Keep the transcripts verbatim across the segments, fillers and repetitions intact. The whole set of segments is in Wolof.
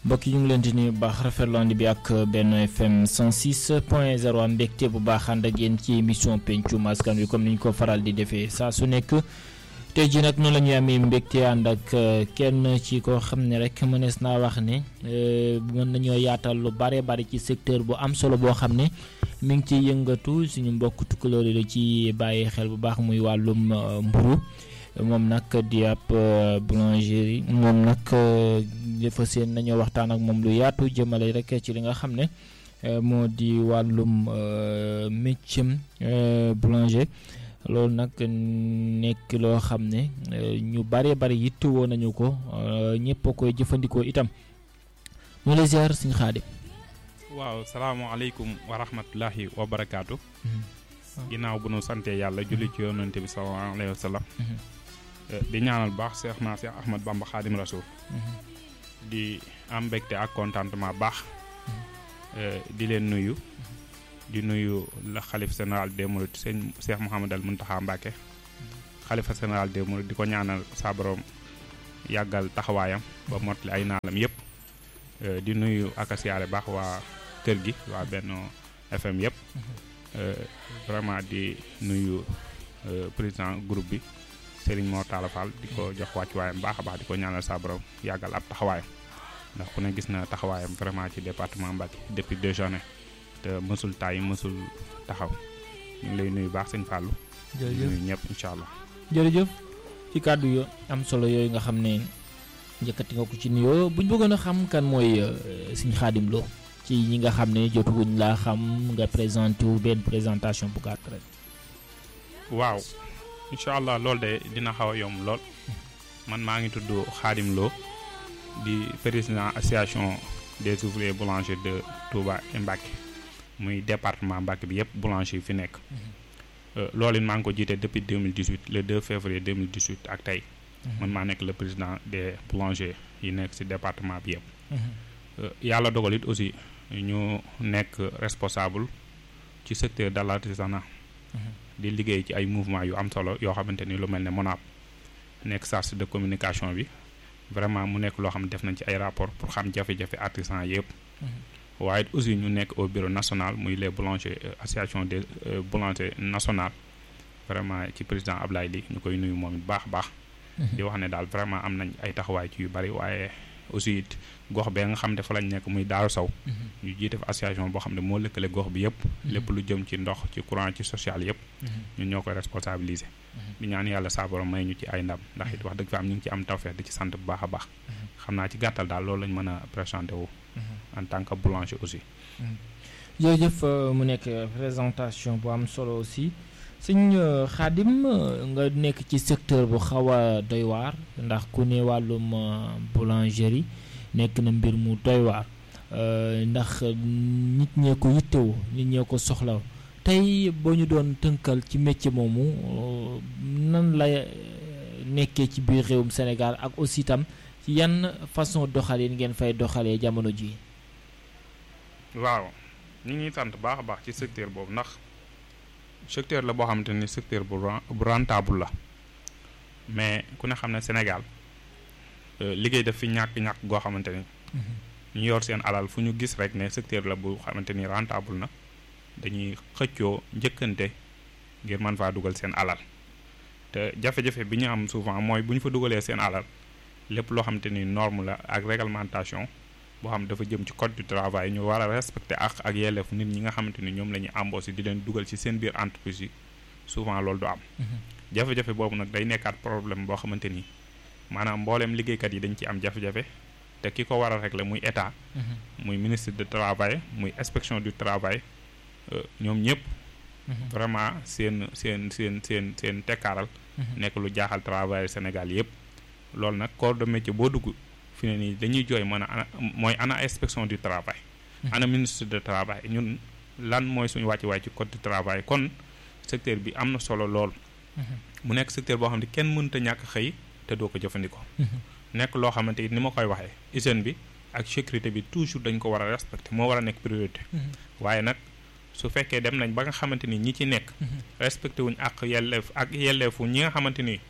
mbokk yi ñu ngi leen di nuyu bu baax rafetlu ànd bi ak Benno F M cent six point zéro am mbégte bu baax ànd ak yéen ci émission pencum askan wi comme ni ñu ko faral di defee saa su nekk tey jii nag noonu la ñuy amee mbégte ànd ak kenn ci koo xam ne rek mënees naa wax ne mën nañoo yaatal lu bare bari ci secteur bu am solo boo xam ne mi ngi ciy yëngatu suñu mbokk tukulóor yi la ci bàyyi xel bu baax muy wàllum mburu moom nag di ab boulangerie moom nag dafa seen nañoo waxtaan ak moom lu yaatu jëmale rek ci li nga xam ne moo di wàllum métier boulanger loolu nag nekk loo xam ne ñu bare bari yittewoo nañu ko ñëpp a koy jëfandikoo itam ñu lay ziar Sëñ Xaadim. waaw salaamaaleykum wa rahmatullahi wa barakaatu. ginnaaw bu nu sante yàlla julli ci yonante bi sallallahu alayhi wa sallam. di ñaanal baax Cheikh naa Cheikh Ahmad Bamba Xaadim Rasul. di am mbégte ak contentement baax. di leen nuyu. di nuyu la xalif général des mourides sëñ Cheikh Mouhamadal Mountakha Mbacké. xalifa général des mourides di ko ñaanal sa borom yàggal taxawaayam ba mottali ay naalam yëpp. di nuyu ak a siyaare baax waa kër gi waa Benno F M yëpp. vraiment di nuyu président groupe bi Serigne Mor Talla Fall di ko jox wàccuwaayam baax a baax di ko ñaanal sa borom yàggal ab taxawaayam ndax ku ne gis na taxawaayam vraiment ci département Mbacké depuis deux journées te mësul taay mësul taxaw ñu ngi lay nuyu baax sëñ Fallou. jërëjëf nuyu ñëpp incha allah. jërëjëf ci kàddu yo am solo yooyu nga xam ne njëkkati nga ko ci nuyoo buñ bëggoon a xam kan mooy Sëñ Xaadim Lo ci ñi nga xam ne jotuguñ laa xam nga présenté wu benn présentation bu gàtt rek. waaw incha allah loolu de dina xaw a yomb lool man maa ngi tudd Xaadim Lo di président association des ouvriers boulangers de Touba et Mbacké muy département Mbacké bi yëpp boulanger yi fi nekk. loolu it maa ngi ko jiite depuis deux mille dix-huit le deux février deux mille dix-huit ak tey. man maa nekk le président des boulangers yi nekk ci département bi yëpp. yàlla dogal it aussi ñu nekk responsable ci secteur de l'artisanat. di liggéey ci ay mouvement yu am solo yoo xamante ni lu mel ne MONAP nekk chargé de communication bi vraiment mu nekk loo xam ne def nañ ci ay rapport pour xam jafe-jafe artisan yëpp. waaye aussi ñu nekk au bureau national muy les boulangers association des boulangers nationales vraiment ci président Ablaye Ly ñu koy nuyu moom it baax a baax. di wax ne daal vraiment am nañ ay taxawaay ci yu bari waaye aussi it gox bee nga xam ne fa lañ nekk muy Daaru Saw. ñu jiite fa association boo xam ne moo lëkkale gox bi yëpp. lépp lu jëm ci ndox ci courant ci social yëpp. ñun ñoo koy responsabiliser. di ñaan yàlla saa borom may ñu ci ay ndam ndax it wax dëgg fa am ñu ngi ci am tawfeex di ci sant bu baax a baax. xam naa ci gàttal daal loolu lañ mën a présenté wu. en tant que boulanger aussi. jërëjëf mu nekk présentation bu am solo aussi. Sëñ Xaadim nga nekk ci secteur bu xaw a doy waar ndax ku ne wàllum boulangerie nekk na mbir mu doy waar ndax nit ñee ko yittewoo nit ñee ko soxlaw tey boo ñu doon tënkal ci métier moomu nan la nekkee ci biir réewum Sénégal ak aussi itam ci yan façon doxalin ngeen fay doxalee jamono ji. waaw ñu ngi sant baax a baax ci secteur boobu ndax. secteur la boo xamante ni secteur bu bu rentable la mais ku ne xam ne Sénégal liggéey daf fi ñàkk-ñàkk goo xamante ni. ñu yor seen alal fu ñu gis rek ne secteur la bu xamante ni rentable na dañuy xëccoo njëkkante ngir mën faa dugal seen alal te jafe-jafe bi ñu am souvent mooy bu ñu fa dugalee seen alal lépp loo xamante ni norme la ak réglementation boo xam dafa jëm ci code du travail ñu war a respecter ak ak yelleef nit ñi nga xamante ni ñoom la ñuy embaucher di leen dugal ci seen biir entreprise yi souvent loolu du am. jafe-jafe boobu nag day nekkaat problème boo xamante ni maanaam mbooleem liggéeykat yi dañ ci am jafe-jafe te ki ko war a régler muy état. muy ministre du travail muy inspection du travail ñoom ñëpp. vraiment seen seen seen seen seen tekkaaral. nekk lu jaaxal travail Sénégal yëpp. loolu nag corps de métier boo dugg. fi ne nii dañuy jooy mën a ana mooy ana inspection du travail. ana ministre du travail ñun lan mooy suñu wàcc wàcc ci code du travail kon secteur bi am na solo lool. mu nekk secteur boo xam ne kenn mënut a ñàkk xëy te doo ko jëfandikoo. nekk loo xamante ni ma koy waxee hygiène bi ak sécurité bi toujours dañ ko war a respecter moo war a nekk priorité. waaye nag su fekkee dem nañ ba nga xamante ni ñi ci nekk. respecté wuñ ak yelleef ak yelleefu ñi nga xamante ni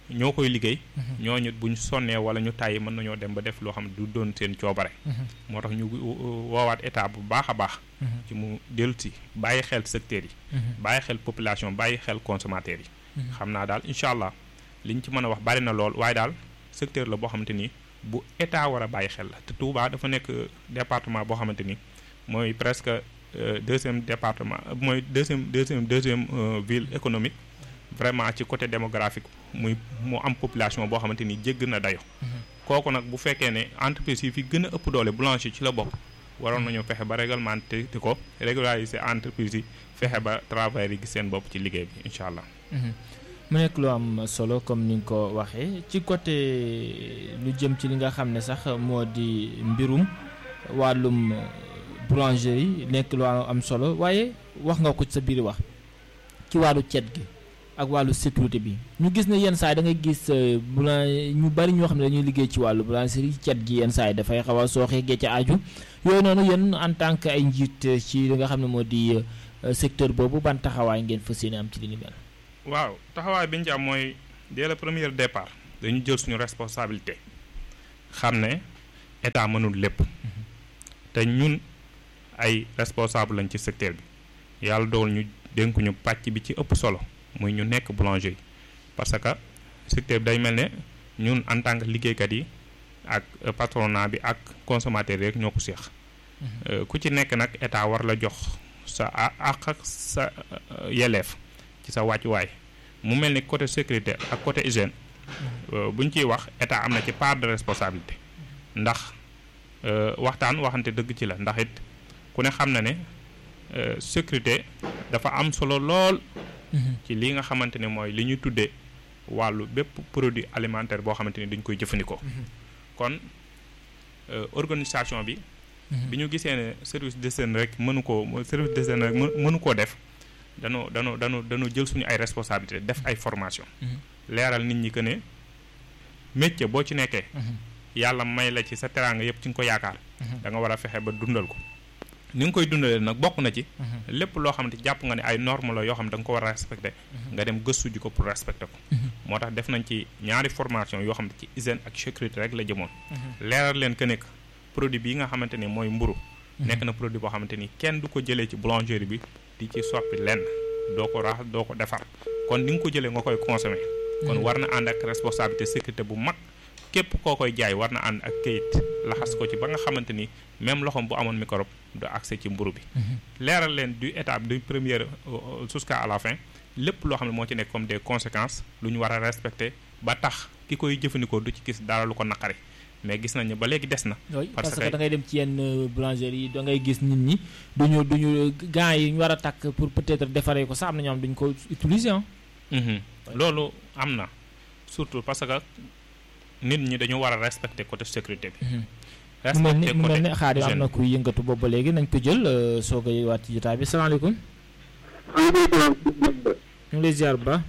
ñoo koy liggéey ñooñu bu ñu sonnee wala ñu tàyyi mën nañoo dem ba def loo xam ne du doon seen coobare moo tax ñu woowaat état bu baax a baax ci mu dellu si bàyyi xel secteurs yi bàyyi xel population bàyyi xel consommateurs yi xam naa daal incha allah liñ ci mën a wax bari na lool waaye daal secteur la boo xamante ni bu état war a bàyyi xel la te Touba dafa nekk département boo xamante ni mooy presque deuxième département mooy deuxième deuxième deuxième ville économique vraiment ci côté démographique muy mu am population boo xamante ni jégg na dayo kooku nag bu fekkee ne entreprise yi fi gën a ëpp doole boulangerie ci la bokk waroon nañoo fexe ba réglementé ko régulariser entreprise yi fexe ba travailleurs yi gis seen bopp ci liggéey bi incha allah. mu nekk lu am solo comme ni nga ko waxee ci côté lu jëm ci li nga xam ne sax moo di mbirum wàllum boulangerie nekk lu am solo waaye wax nga ko ci sa biir wax ci wàllu cet gi ak wàllu sécurité bi ñu gis ne yenn saa yi da ngay gis boulan ñu bari ñoo xam ne dañuy liggéey ci wàllu boulangerie cet gi yenn saa yi dafay xaw a sooxee gee ca aju yooyu noonu yéen en tant que ay njiit ci li nga xam ne moo di secteur boobu ban taxawaay ngeen fas yéene am ci li ni mel. waaw taxawaay bi ñu ci am mooy dès le premier départ dañu jël suñu responsabilité xam ne état mënul lépp te ñun ay responsable lañ ci secteur bi yàlla dogal ñu dénkuñu pàcc bi ci ëpp solo muy ñu nekk boulangerie parce que secteur bi day mel ne ñun en tant que liggéeykat yi ak patronat bi ak consommateur rek ñoo ko seex ku ci nekk nag état war la jox sa àq ak sa yelleef ci sa wàccuwaay mu mel ni côté sécurité ak côté hygiène bu ñu ciy wax état am na ci part de responsabilité ndax waxtaan waxante dëgg ci la ndax it ku ne xam na ne sécurité dafa am solo lool ci li nga xamante ne mooy li ñuy tuddee wàllu bépp produit alimentaire boo xamante ni dañ koy jëfandikoo kon organisation bi bi ñu gisee ne service d'hygiène rek mënu koo service d'hygiène rek mënu koo def danoo danoo danoo danoo jël suñu ay responsabilité def ay formation leeral nit ñi que ne métier boo ci nekkee yàlla may la ci sa teraanga yëpp ci nga ko yaakaar da nga war a fexe ba dundal ko ni nga koy dundalee nag bokk na ci lépp loo xamante jàpp nga ne ay normes la yoo xam ne da nga ko war a respecté nga dem gëstu ji ko pour respecté ko moo tax def nañ ci ñaari formation yoo xam ne ci hygiène ak sécurité rek la jëmoon leeral leen que nekk produit bii nga xamante ni mooy mburu nekk na produit boo xamante ni kenn du ko jëlee ci boulangerie bi di ci soppi lenn doo ko rax doo ko defar kon ni nga ko jëlee nga koy consommer kon war na ànd ak responsabilité sécurité bu mag képp koo koy jaay war na ànd ak kayit laxas ko ci ba nga xamante ni même loxoom bu amoon microbe du accès ci mburu bi leeral leen du étape du première jusqu'à la fin lépp loo xam ne moo ci nekk comme des conséquences lu ñu war a respecter ba tax ki koy jëfandikoo du ci gis dara lu ko naqari mais gis nañ ne ba léegi des na. parce que da ngay dem ci yenn boulangerie yi da ngay gis nit ñi duñu duñu gants yi ñu war a takk pour peut-être defaree ko sax am na ñoo xam duñu ko utiliser ah. loolu am na surtout parce que nit ñi dañu war a respecter côté sécurité bi. respecter côté mu mel ne Xaadim am na kuy yëngatu boobu ba léegi nañ ko jël soog a waat ci jotaay bi salaamaaleykum. ñu ngi lay ziar bu baax.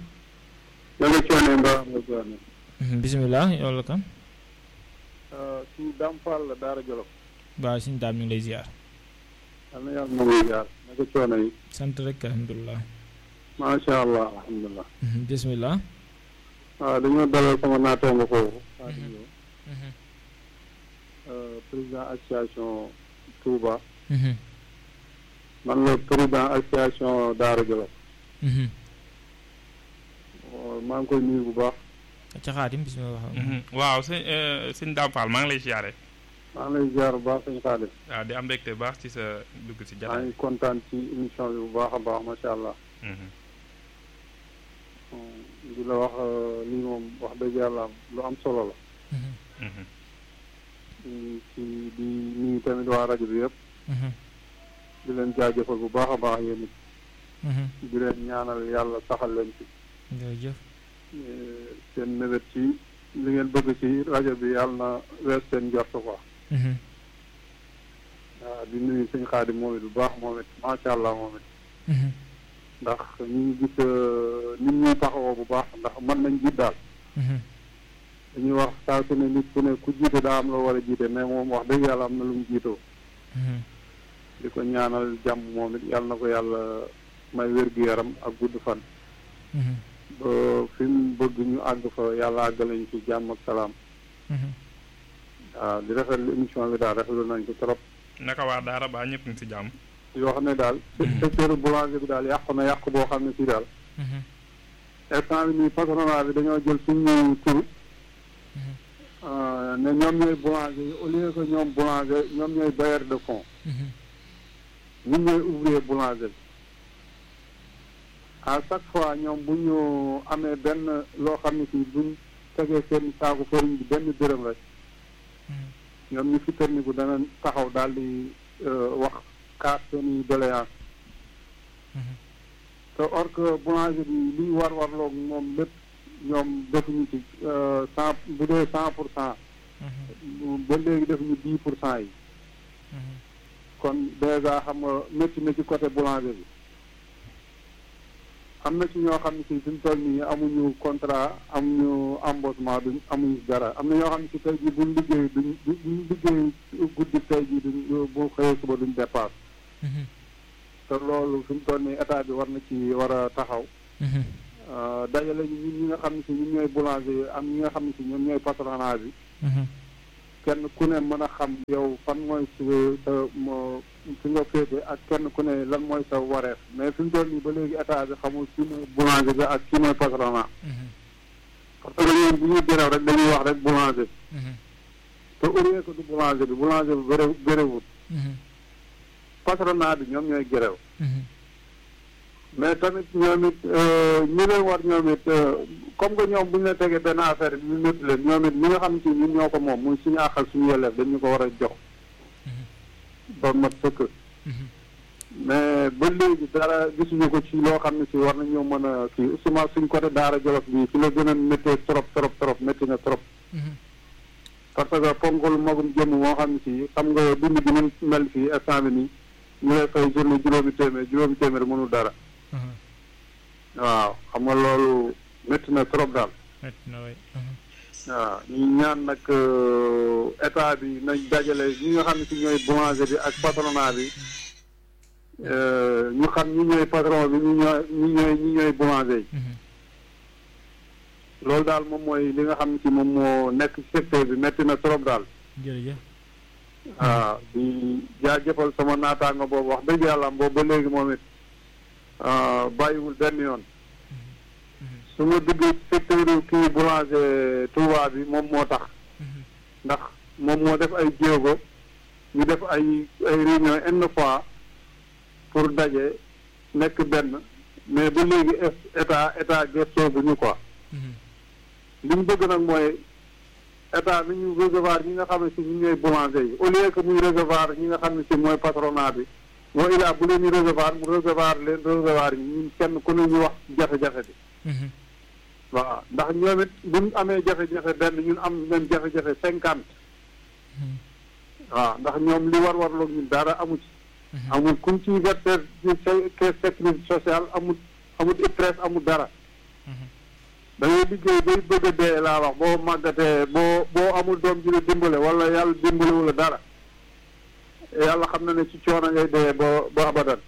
bisimilah yow la kan. suñu daam Fall la Daara Jolof. waaw suñu daam ñu ngi lay ziar. yal na yàlla na muy ziar naka coono yi. sant rek alhamdulilah. macha allah alhamdulilah. bisimilah. waaw dañoo dalal sama naataango foofu. président association Touba. man la président association Daara Jolof. maa ngi koy nuyu bu baax. ca Xaadim bisimilah. waaw sëñ sëñ Dame Fall maa ngi lay ziare. maa ngi lay ziar bu baax sëñ Xaadim. waaw di am mbégte baax ci sa dugg ci jataay. maa ngi kontaan ci émission bi bu baax a baax macha allah. di la wax lii moom wax dëgg yàlla lu am solo la. ci di nuyu tamit waa rajo bi yëpp. di leen jaajëfal bu baax a baax yéen it. di leen ñaanal yàlla saxal leen ci. jërëjëf. seen mébét ci li ngeen bëgg ci rajo bi yàlla na wees seen njort quoi. waaw di nuyu sëñ Xaadim moom it bu baax moom it macha allah moom it. ndax ñu ngi gis nit ñuy taxawoo bu baax ndax mën nañ jiit daal. dañuy wax saa su ne nit ku ne ku jiite daa am la war a jiite mais moom wax dëgg yàlla am na lu mu jiitoo. di ko ñaanal jàmm moom it yàlla na ko yàlla may wér-gu-yaram ak gudd fan. ba fi mu bëgg ñu àgg fa yàlla àgg lañ ci jàmm ak salaam. waaw di rafetlu émission bi daal rafetlu nañ ko trop. naka waa Daara ba ñëpp ngi si jàmm. yoo xam ne daal. secteur boulanger bi daal yàqu na yàqu boo xam ne si daal. instant bi nii patronat bi dañoo jël suñu tur. ne ñoom ñooy boulanger yi au lieu que ñoom boulanger ñoom ñooy bailleur de fonds. ñun ñooy ouvrier boulanger bi. à chaque fois ñoom bu ñu amee benn loo xam ne si buñ tegee seen saaku fariñ bi benn dërëm rek. ñoom ñu fi technique dana taxaw daal di wax kaas seeni doléance. te or que boulanger bi liy war warloog moom lépp ñoom defuñu ci cent bu dee cent pour cent. ba léegi defuñu dix pour cent yi. kon dèjà xam nga métti na ci côté boulanger bi. am na ci ñoo xam ne si suñ toll nii amuñu contrat amuñu embauchement duñ amuñu dara am na ñoo xam ne si tey jii buñ liggéey duñ duñ liggéey guddi tey jii duñ bu xëyee suba duñ dépasse. te loolu suñ toll nii état bi war na ci war a taxaw. dajale ñu ñun ñi nga xam ne si ñun ñooy boulanger yi am ñi nga xam ne si ñoom ñooy patronat bi. kenn ku ne mën a xam yow fan mooy si sa moo fi nga féete ak kenn ku ne lan mooy sa wareef mais fi mu toll nii ba léegi état bi xamul kii mooy boulanger bi ak kii mooy patronat. parce que ñoom bu ñuy béréw rek dañuy wax rek boulanger. te au lieu que du boulanger bi boulanger bi béré béréwut. patronat bi ñoom ñooy géréw. mais tamit ñoom it ñi leen war ñoom it comme que ñoom bu ñu la tegee benn affaire bi ñu métti leen ñoom it ñi nga xam ne si ñun ñoo ko moom muy suñu àqal suñu yelleef dañu ko war a jox. ba mat sëkk. mais ba léegi dara gisuñu ko ci loo xam ne si war nañoo mën a kii souvent suñ côté Daara Jolof bi fi la gën a méttee trop trop trop métti na trop. parce que ponkal magum jëmm moo xam ne si xam nga dund bi ñu mel fii instant bi nii ñu lay fay journée juróomi téeméer juróomi téeméer mënul dara. waaw xam nga loolu métti na trop daal. métti na waay. waaw ñu ñaan nag état bi nañ dajale ñi nga xam ne si ñooy boulanger bi ak patronat bi ñu xam ñi ñooy patron bi ñi ñooy ñi ñooy ñi ñooy boulanger yi. loolu daal moom mooy li nga xam ne si moom moo nekk ci secteur bi métti na trop daal. jërëjëf. waaw di jaajëfal sama naataango boobu wax dëgg yàlla boobu ba léegi moom it bàyyiwul benn yoon. su ma duggee ci secteur kii boulanger Touba bi moom moo tax. ndax moom moo def ay jéego ñu def ay ay réunion une fois pour daje nekk benn mais ba léegi état état gëstoo bu ñu quoi. li ñu bëgg nag mooy état bi ñu recevoir ñi nga xam ne si ñu ñooy boulanger yi au lieu que muy recevoir ñi nga xam ne si mooy patronat bi moo ilaa bu leen ñu recevoir mu recevoir leen recevoir yi ñun kenn ku ne ñu wax jafe-jafe bi. waaw ndax ñoom it buñ amee jafe-jafe benn ñun am nañ jafe-jafe cinquante. waaw ndax ñoom li war warloog ñun dara amu ci. amul kuñ ci verser ci caisse sécurité sociale amul amul I P R E S amul dara. da ngay liggéey bay bëgg a dee laa wax boo màggatee boo boo amul doom ji la dimbale wala yàlla dimbale wala dara yàlla xam na ne ci coono ngay dee ba ba abadan.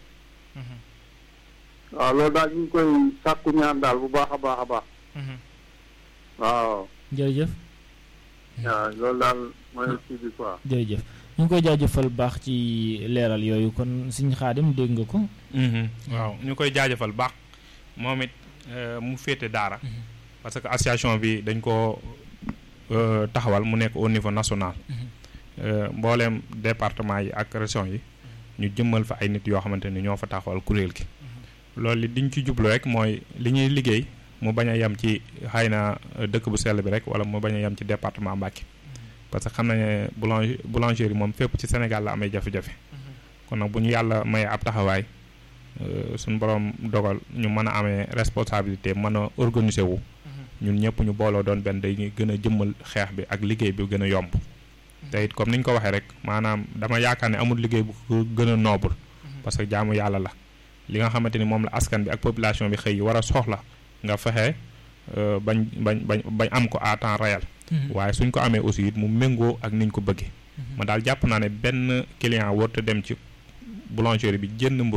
waaw loolu daal ñu ngi koy sàkku ñaan daal bu baax a baax a baax. waaw. jërëjëf. waaw loolu daal mooy kii bi quoi. jërëjëf ñu ngi koy jaajëfal baax ci leeral yooyu kon Sëñ Xaadim dégg nga ko. waaw ñu koy jaajëfal baax moom it mu féete Daara. parce que association bi dañ ko taxawal mu nekk au niveau national. mbooleem département yi ak région yi ñu jëmmal fa ay nit yoo xamante ni ñoo fa taxawal kuréel gi. loolu li diñ ci jublu rek mooy li ñuy liggéey mu bañ a yem ci xëy na dëkk bu sell bi rek wala mu bañ a yem ci département Mbacké parce que xam nañ ne boulanger boulangerie moom fépp ci Sénégal la amee jafe-jafe. kon nag bu ñu yàlla mayee ab taxawaay suñu borom dogal ñu mën a amee responsabilité mën a organiser wu. ñun ñëpp ñu booloo doon benn day gën a jëmmal xeex bi ak liggéey bi gën a yomb. te it comme ni ñu ko waxee rek maanaam dama yaakaar ne amul liggéey bu ko gën a noble. parce que jaamu yàlla la. li nga xamante ni moom la askan bi ak population bi xëy war a soxla nga fexe bañ bañ bañ bañ am ko à temps réel. waaye suñ ko amee aussi it mu méngoo ak niñ ko bëggee. ma daal jàpp naa ne benn client warut a dem ci boulangerie bi jënd mburu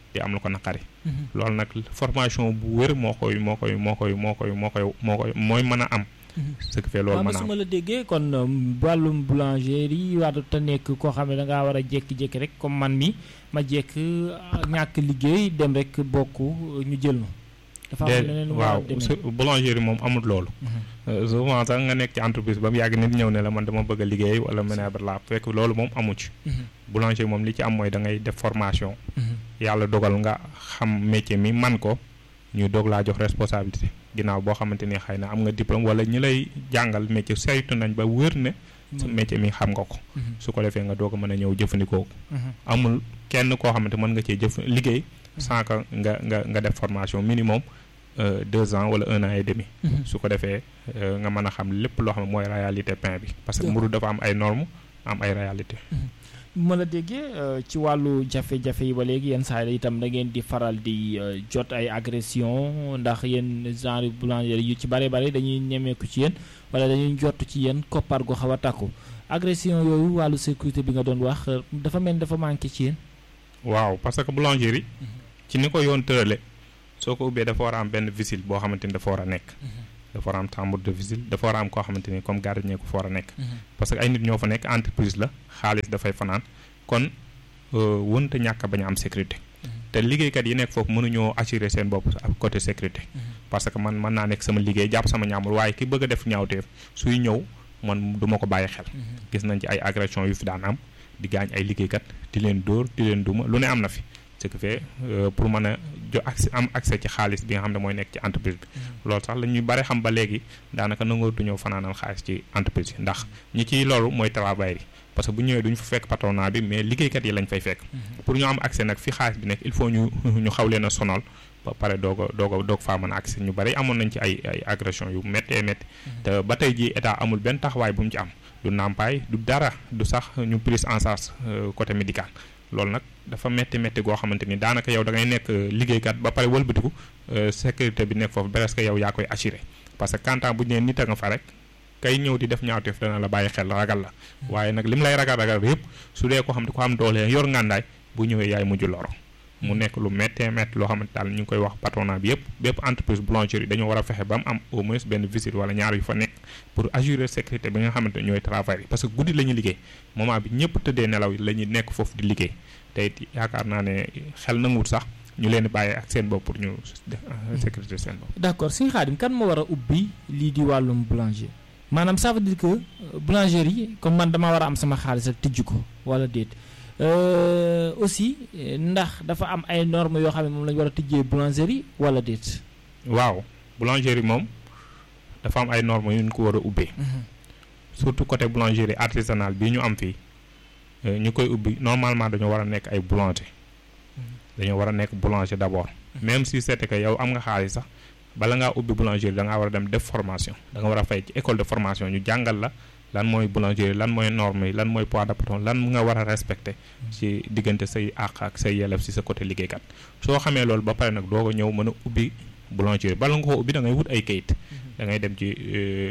di am lu ko naqari. loolu nag formation bu wér moo koy moo koy moo koy moo koy moo koy moo koy mooy mën a am. ce qui fait loolu mën a am su ma la déggee kon wàllum boulangerie waatu te nekk koo xam ne da ngaa war a jékki-jékki rek comme man mi ma jékk ñàkk liggéey dem rek bokk ñu jël ma. dafa am leneen waaw boulangerie moom amul loolu. souvent sax nga nekk ci entreprise ba mu yàgg nit ñëw ne la man dama bëgg a liggéey wala ménage la fekk loolu moom amu ci. boulanger moom li ci am mooy da ngay def formation. yàlla dogal nga xam métier mi man ko ñu doog laa jox responsabilité ginnaaw boo xamante ni xëy na am nga diplôme wala ñi lay jàngal métier saytu nañ ba wér ne. métier mi xam nga ko. su ko defee nga doog a mën a ñëw jëfandikoo ko. amul kenn koo xamante mën nga cee jëf liggéey. sans que nga nga nga def formation minimum deux ans wala un an et demi. su ko defee nga mën a xam lépp loo xam ne mooy réalité pain bi. parce que mburu dafa am ay normes am ay réalité ma la déggee ci wàllu jafe-jafe yi ba léegi yenn saa yi itam da ngeen di faral di jot ay agression ndax yéen genre boulangerie yu ci bare bare dañuy ñemeeku ci yéen wala dañuy jot ci yéen koppar gu xaw a takku agression yooyu wàllu sécurité bi nga doon wax dafa mel ni dafa manqué ci yéen. waaw parce que boulangerie ci ni ko yoon tërale soo ko ubbee dafa war a am benn vigile boo xamante ni dafa war a nekk. dafa war a am tambour de vigile dafa war a am koo xamante ni comme gardien ko fa war a nekk. parce que ay nit ñoo fa nekk entreprise la xaalis dafay fanaan kon wënta ñàkk bañ a am sécurité. te liggéeykat yi nekk foofu mënuñoo assurer seen bopp ak côté sécurité. parce que man mën naa nekk sama liggéey jàpp sama ñaamul waaye ki bëgg a def ñaawteef suy ñëw man du ma ko bàyyi xel. gis nañ ci ay agression yu fi daan am di gaañ ay liggéeykat di leen dóor di leen duma lu ne am na fi. ce qui fait pour mën a jo accès am accès ci xaalis bi nga xam ne mooy nekk ci entreprise bi. loolu sax la ñuy bare xam ba léegi daanaka nangootu ñëw fanaanal xaalis ci entreprise yi ndax ñi ciy loolu mooy travail yi parce que bu ñëwee duñu fa fekk patronat bi mais liggéeykat yi lañ fay fekk. pour ñu am accès nag fi xaalis bi nekk il faut ñu ñu xaw leen a sonal ba pare doog a doog a doog faa mën a accès ñu bari amoon nañ ci ay ay agression yu méttee métti. te ba tey jii état amul benn taxawaay bu mu ci am du nàmpaay du dara du sax ñu prise en charge côté médical. loolu nag dafa métti métti goo xamante ni daanaka yow da ngay nekk liggéeykat ba pare wëlbatiku sécurité bi nekk foofu presque yow yaa koy assuré parce que kantaan bu ñu nee nit a nga fa rek kay ñëw di def ñaawteef dana la bàyyi xel ragal la waaye nag li mu lay ragal ragal yëpp su dee ko xam ne ko am doole yor ngàndaay bu ñëwee yaay mujj loro mu nekk lu méttee métti loo xamante daal ñu ngi koy wax patronat bi yëpp bépp entreprise boulangerie dañoo war a fexe ba mu am au moins benn visite wala ñaar yu fa nekk pour assurer sécurité bi nga xamante ne ñooy travail parce que guddi la ñuy liggéey moment bi ñëpp tëddee nelaw la ñuy nekk foofu di liggéey te it yaakaar naa ne xel nanguwut sax ñu leen di bàyyi ak seen bopp pour ñu def sécurité seen bopp. d'accord Sëñ Khadim kan moo war a ubbi lii di wàllum boulanger maanaam ça veut dire que boulangerie comme man dama war a am sama xaalis ak tijji ko wala déet. Euh, aussi ndax dafa am ay normes yoo xam ne moom la ñu war a tijjee boulangerie wala déet. waaw boulangerie moom dafa am ay normes yu ñu ko war a ubbee. surtout côté boulangerie artisanale bii ñu am fii ñu koy ubbi normalement dañoo war a nekk ay boulanger. dañoo war a nekk boulanger d'abord. même si c'est que yow am nga xaalis sax bala ngaa ubbi boulangerie da ngaa war a dem def formation da nga war a fay ci école de formation ñu jàngal la. lan mooy boulangerie lan mooy norme yi lan mooy poids de patron lan nga war a respecter ci diggante say àq ak say yelleef ci sa côté liggéeykat soo xamee loolu ba pare nag doo ko ñëw mën a ubbi boulangerie bala nga ko ubbi da ngay wut ay kayit da ngay dem ci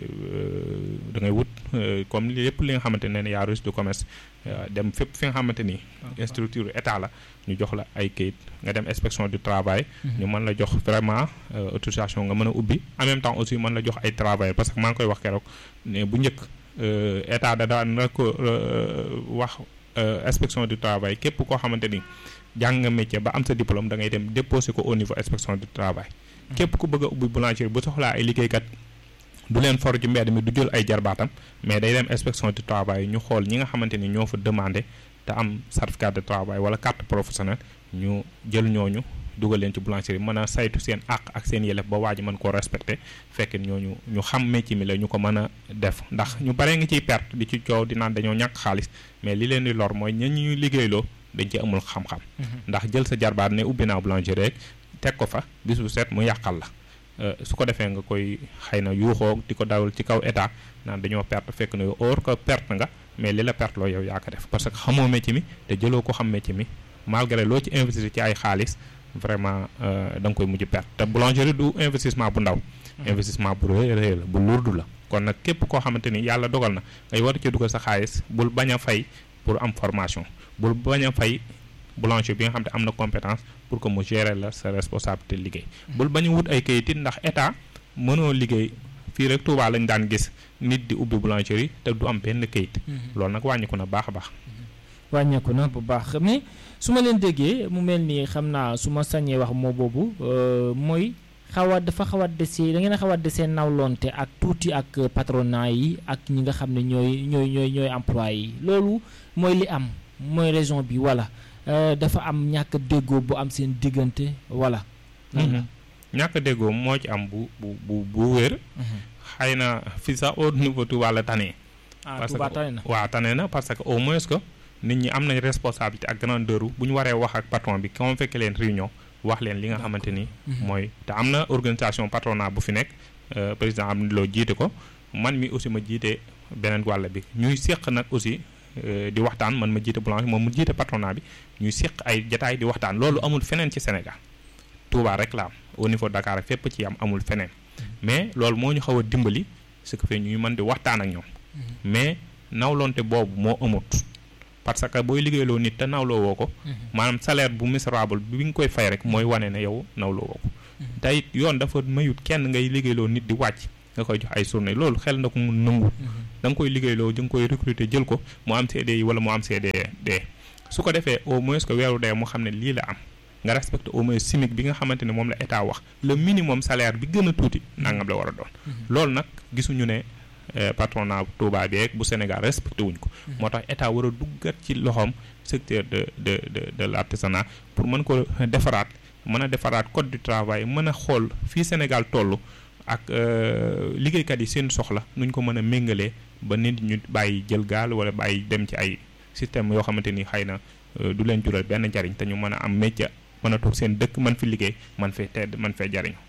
da ngay wut comme lépp li nga xamante ne ne yaa registre de commerce dem fépp fi nga xamante ni structure état la ñu jox la ay kayit nga dem inspection du travail ñu mën la jox vraiment autorisation nga mën a ubbi en même temps aussi mën la jox ay travail parce que maa ngi koy wax keroog ne bu njëkk état da daan na ko wax inspection du travail képp koo xamante ni jàng nga métier ba am sa diplôme da ngay dem déposer ko au niveau inspection du travail. képp ku bëgg a ubbi boulangerie bu soxlaa ay liggéeykat du leen for ci mbedd mi du jël ay jarbaatam mais day dem inspection du travail ñu xool ñi nga xamante ni ñoo fa demandé te am certificat de travail wala carte professionnelle ñu jël ñooñu. dugal leen ci boulangerie mën a saytu seen àq ak seen yelleef ba waa ji mën koo respecté fekk ñooñu ñu xam métier mi la ñu ko mën a def ndax ñu bare nga ciy perte di ci coow di naan dañoo ñàkk xaalis mais li leen di lor mooy ña ñuy liggéeyloo dañ ci amul xam-xam. ndax jël sa jarbaat ne ubbi naa boulangerie rek teg ko fa bis bu set mu yàqal la su ko defee nga koy xëy na yuuxoo di ko dawal ci kaw état naan dañoo perte fekk na or que perte nga mais li la perte loo yow yaa ko def parce que xamoo métier mi te jëloo ko xam métier mi malgré loo ci investir ci ay xaalis. vraiment da nga koy mujj perte te boulangerie du investissement bu ndaw. investissement bu rëy rëy la bu lourd la kon nag képp koo xamante ni yàlla dogal na ngay war ci dugal sa xaalis bul bañ a fay pour am formation bul bañ a fay boulanger bi nga xam ne am na compétence pour que mu gérer la sa responsabilité liggéey. bul bañ a wut ay kayit it ndax état mënoo liggéey fii rek Touba lañ daan gis nit di ubbi boulangerie te du am benn kayit. loolu nag wàññiku na baax a baax. wàññeeku na bu baax mais su ma leen déggee mu mel ni xam naa su ma sañee wax moo boobu mooy xaw a dafa xaw a dese da ngeen a xaw a dese nawlonte ak tuuti ak patronat yi ak ñi nga xam ne ñooy ñooy ñooy ñooy employé yi loolu mooy li am mooy raison bi wala dafa am ñàkk déggoo bu am seen diggante wala. ñàkk déggoo moo ci am bu bu bu bu wér. xëy na fii sax au niveau Touba la tane. ah Touba tane na waaw tane na parce que au moins que. nit ñi am nañ responsabilité ak grandeur bu ñu waree wax ak patron bi comme fekkee leen réunion wax leen li nga xamante ni. mooy te am na organisation patronat bu fi nekk président am loo jiite ko man mi aussi ma jiite beneen wàll bi ñuy seq nag aussi di waxtaan man ma jiite boulanger moom mu jiite patronat bi ñuy seq ay jataay di waxtaan loolu amul feneen ci Sénégal Touba rek la am au niveau Dakar fépp ci am amul feneen mais loolu moo ñu xaw a dimbali ce que fait ñuy mën di waxtaan ak ñoom mais nawlonte boobu moo amut. parce que booy liggéeyloo nit te nawloo woo ko maanaam salaire bu misérable bi nga koy fay rek mooy wane ne yow nawloo woo ko te it yoon dafa mayut kenn ngay liggéeyloo nit di wàcc nga koy jox ay journée loolu xel na ko mun nangu da nga koy liggéeyloo da nga koy recruter jël ko mu am C D I wala mu am C D D su ko defee au moins que weeru dee mu xam ne lii la am nga respecté au moins SMIC bi nga xamante ne moom la état wax le minimum salaire bi gën a tuuti nangam la war a doon loolu nag gisuñu ne patronat Touba bi bu Sénégal respecté wuñ ko moo tax état war a duggat ci loxoom secteur de de de de l'artisanat pour mën ko defaraat mën a defaraat code du travail mën a xool fii Sénégal toll ak liggéeykat yi seen soxla nuñ ko mën a méngalee ba nit ñu bàyyi jël gaal wala bàyyi dem ci ay système yoo xamante ni xëy na du leen jural benn njariñ te ñu mën a am métier mën a toog seen dëkk man fi liggéey man fee tedd man fee jariñ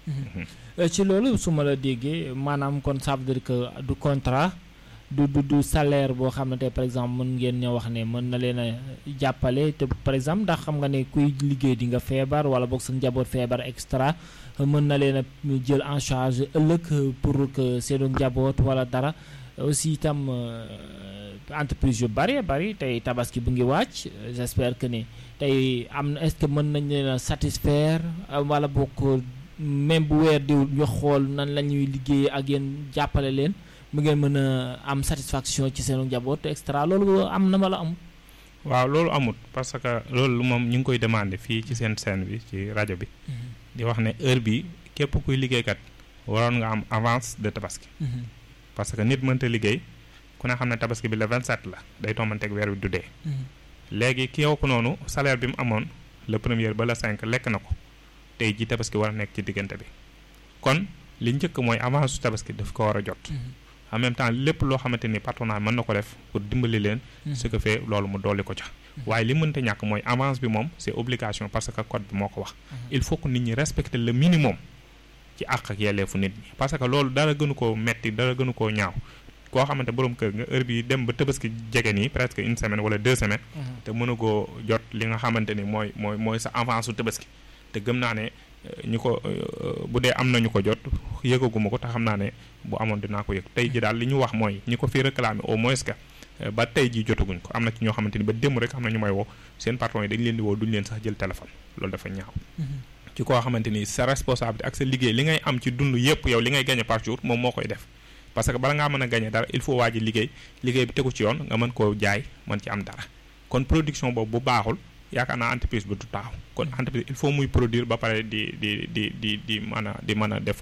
ci loolu su ma la déggee maanaam kon ça veut dire que du contrat du du du salaire boo xam ne tey par exemple mën ngeen ñoo wax ne mën na leen a jàppale te par exemple ndax xam nga ne kuy liggéey di nga feebar wala boog sa njaboot feebar extra mën na leen a jël en charge ëllëg pour que seenu njaboot wala dara aussi itam entreprise yu bari bari tey tabaski bu ngi wàcc j'espère que ne tey am na est-ce que mën nañ leen a satisfaire wala boog même bu weer diw ñu xool nan la ñuy liggéey ak yéen jàppale leen mu ngeen mën a am satisfaction ci seenu njaboot extra loolu am na wala amut. waaw loolu amut parce que loolu moom ñu ngi koy demander fii ci seen scène bi ci rajo bi. di wax ne heure bi képp kuy liggéeykat waroon nga am avance de tabaski. parce que nit mënta liggéey ku ne xam ne tabaski bi le vingt-sept la day tombanteeg weer bi du dee. léegi ki yow ko noonu salaire bi mu amoon le premier ba le cinq lekk na ko. tey ji tabaski war a nekk ci diggante bi kon li njëkk mooy avance su tabaski daf ko war a jot en même temps lépp loo xamante ni patronat mën na ko def pour dimbali leen ce que fait loolu mu dolli ko ca waaye li mënta ñàkk mooy avance bi moom c'est obligation parce que code bi moo ko wax il faut que nit ñi respecter le minimum ci àq ak yelleefu nit ñi parce que loolu dara gënu koo metti dara gënu koo ñaaw koo xamante borom kër nga heure bi dem ba tabaski jege nii presque une semaine wala deux semaines te mën a koo jot li nga xamante ni mooy mooy mooy sa avance su tabaski te gëm naa ne ñu ko bu dee am nañu ko jot yëgaguma ko te xam naa ne bu amoon dinaa ko yëg tey ji daal li ñu wax mooy ñi ko fi réclamer au moins que ba tey ji jotaguñ ko am na ci ñoo xamante ni ba démb rek am na ñu may woo seen patron yi dañ leen di woo duñ leen sax jël téléphone loolu dafa ñaaw ci koo xamante ni sa responsabilité ak sa liggéey li ngay am ci dund yëpp yow li ngay gagné par jour moom moo koy def parce que bala ngaa mën a gagné dara il faut waa ji liggéey liggéey bi tegu ci yoon nga mën koo jaay mën ci am dara kon production boobu bu baaxul yaakaar naa entreprise bi du taxaw kon entreprise il faut muy produire ba pare di di di di di mën a di mën a def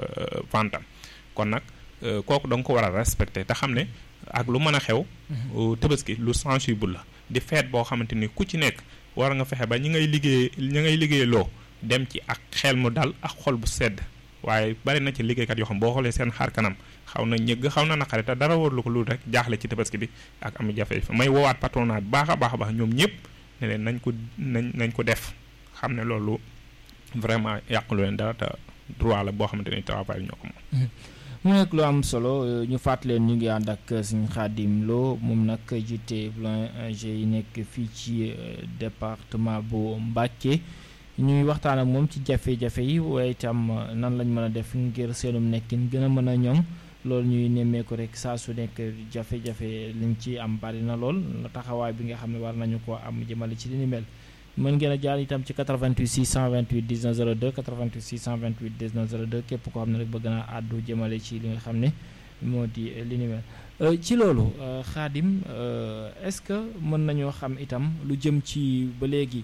ventam kon nag kooku da nga ko war a respecter te xam ne ak lu mën a xew tabaski lu sensible la di feet boo xamante ni ku ci nekk war nga fexe ba ñi ngay liggéey ñi ngay liggéey loo dem ci ak xel mu dal ak xol bu sedd waaye bari na ci liggéeykat yoo xam boo xoolee seen xaar kanam xaw na ñëgg xaw na naqare te dara warlu ko lu rek jaaxle ci tabaski bi ak am jafe-jafe may woowaat patronat bi baax a baax a baax ñoom ñëpp ne leen nañ ko nañ nañ ko def xam ne loolu vraiment yàqulu leen dara te droit la boo xamante ni travail ñoo ko moom. mu nekk lu am solo ñu fàttali leen ñu ngi ànd ak Serigne Khadim Lo moom nag jiite boulanger yi nekk fii ci département bu Mbacké ñuy waxtaan ak moom ci jafe-jafe yi waaye itam nan lañ mën a def ngir seenum nekkin gën a mën a ñoŋ loolu ñuy nemmeeku rek saa su nekk jafe-jafe liñ ci am bari na lool taxawaay bi nga xam ne war nañu ko am jëmale ci li ni mel mën ngeen a jaar itam ci quatre-vingt-huit six cent vingt-huit dix-neuf zéro deux quatre-vingt-huit six cent vingt-huit dix-neuf zéro deux képp koo xam ne rek bëgg naa àddu jëmale ci li nga xam ne moo di li ni mel ci loolu Khadim est-ce que mën nañoo xam itam lu jëm ci ba léegi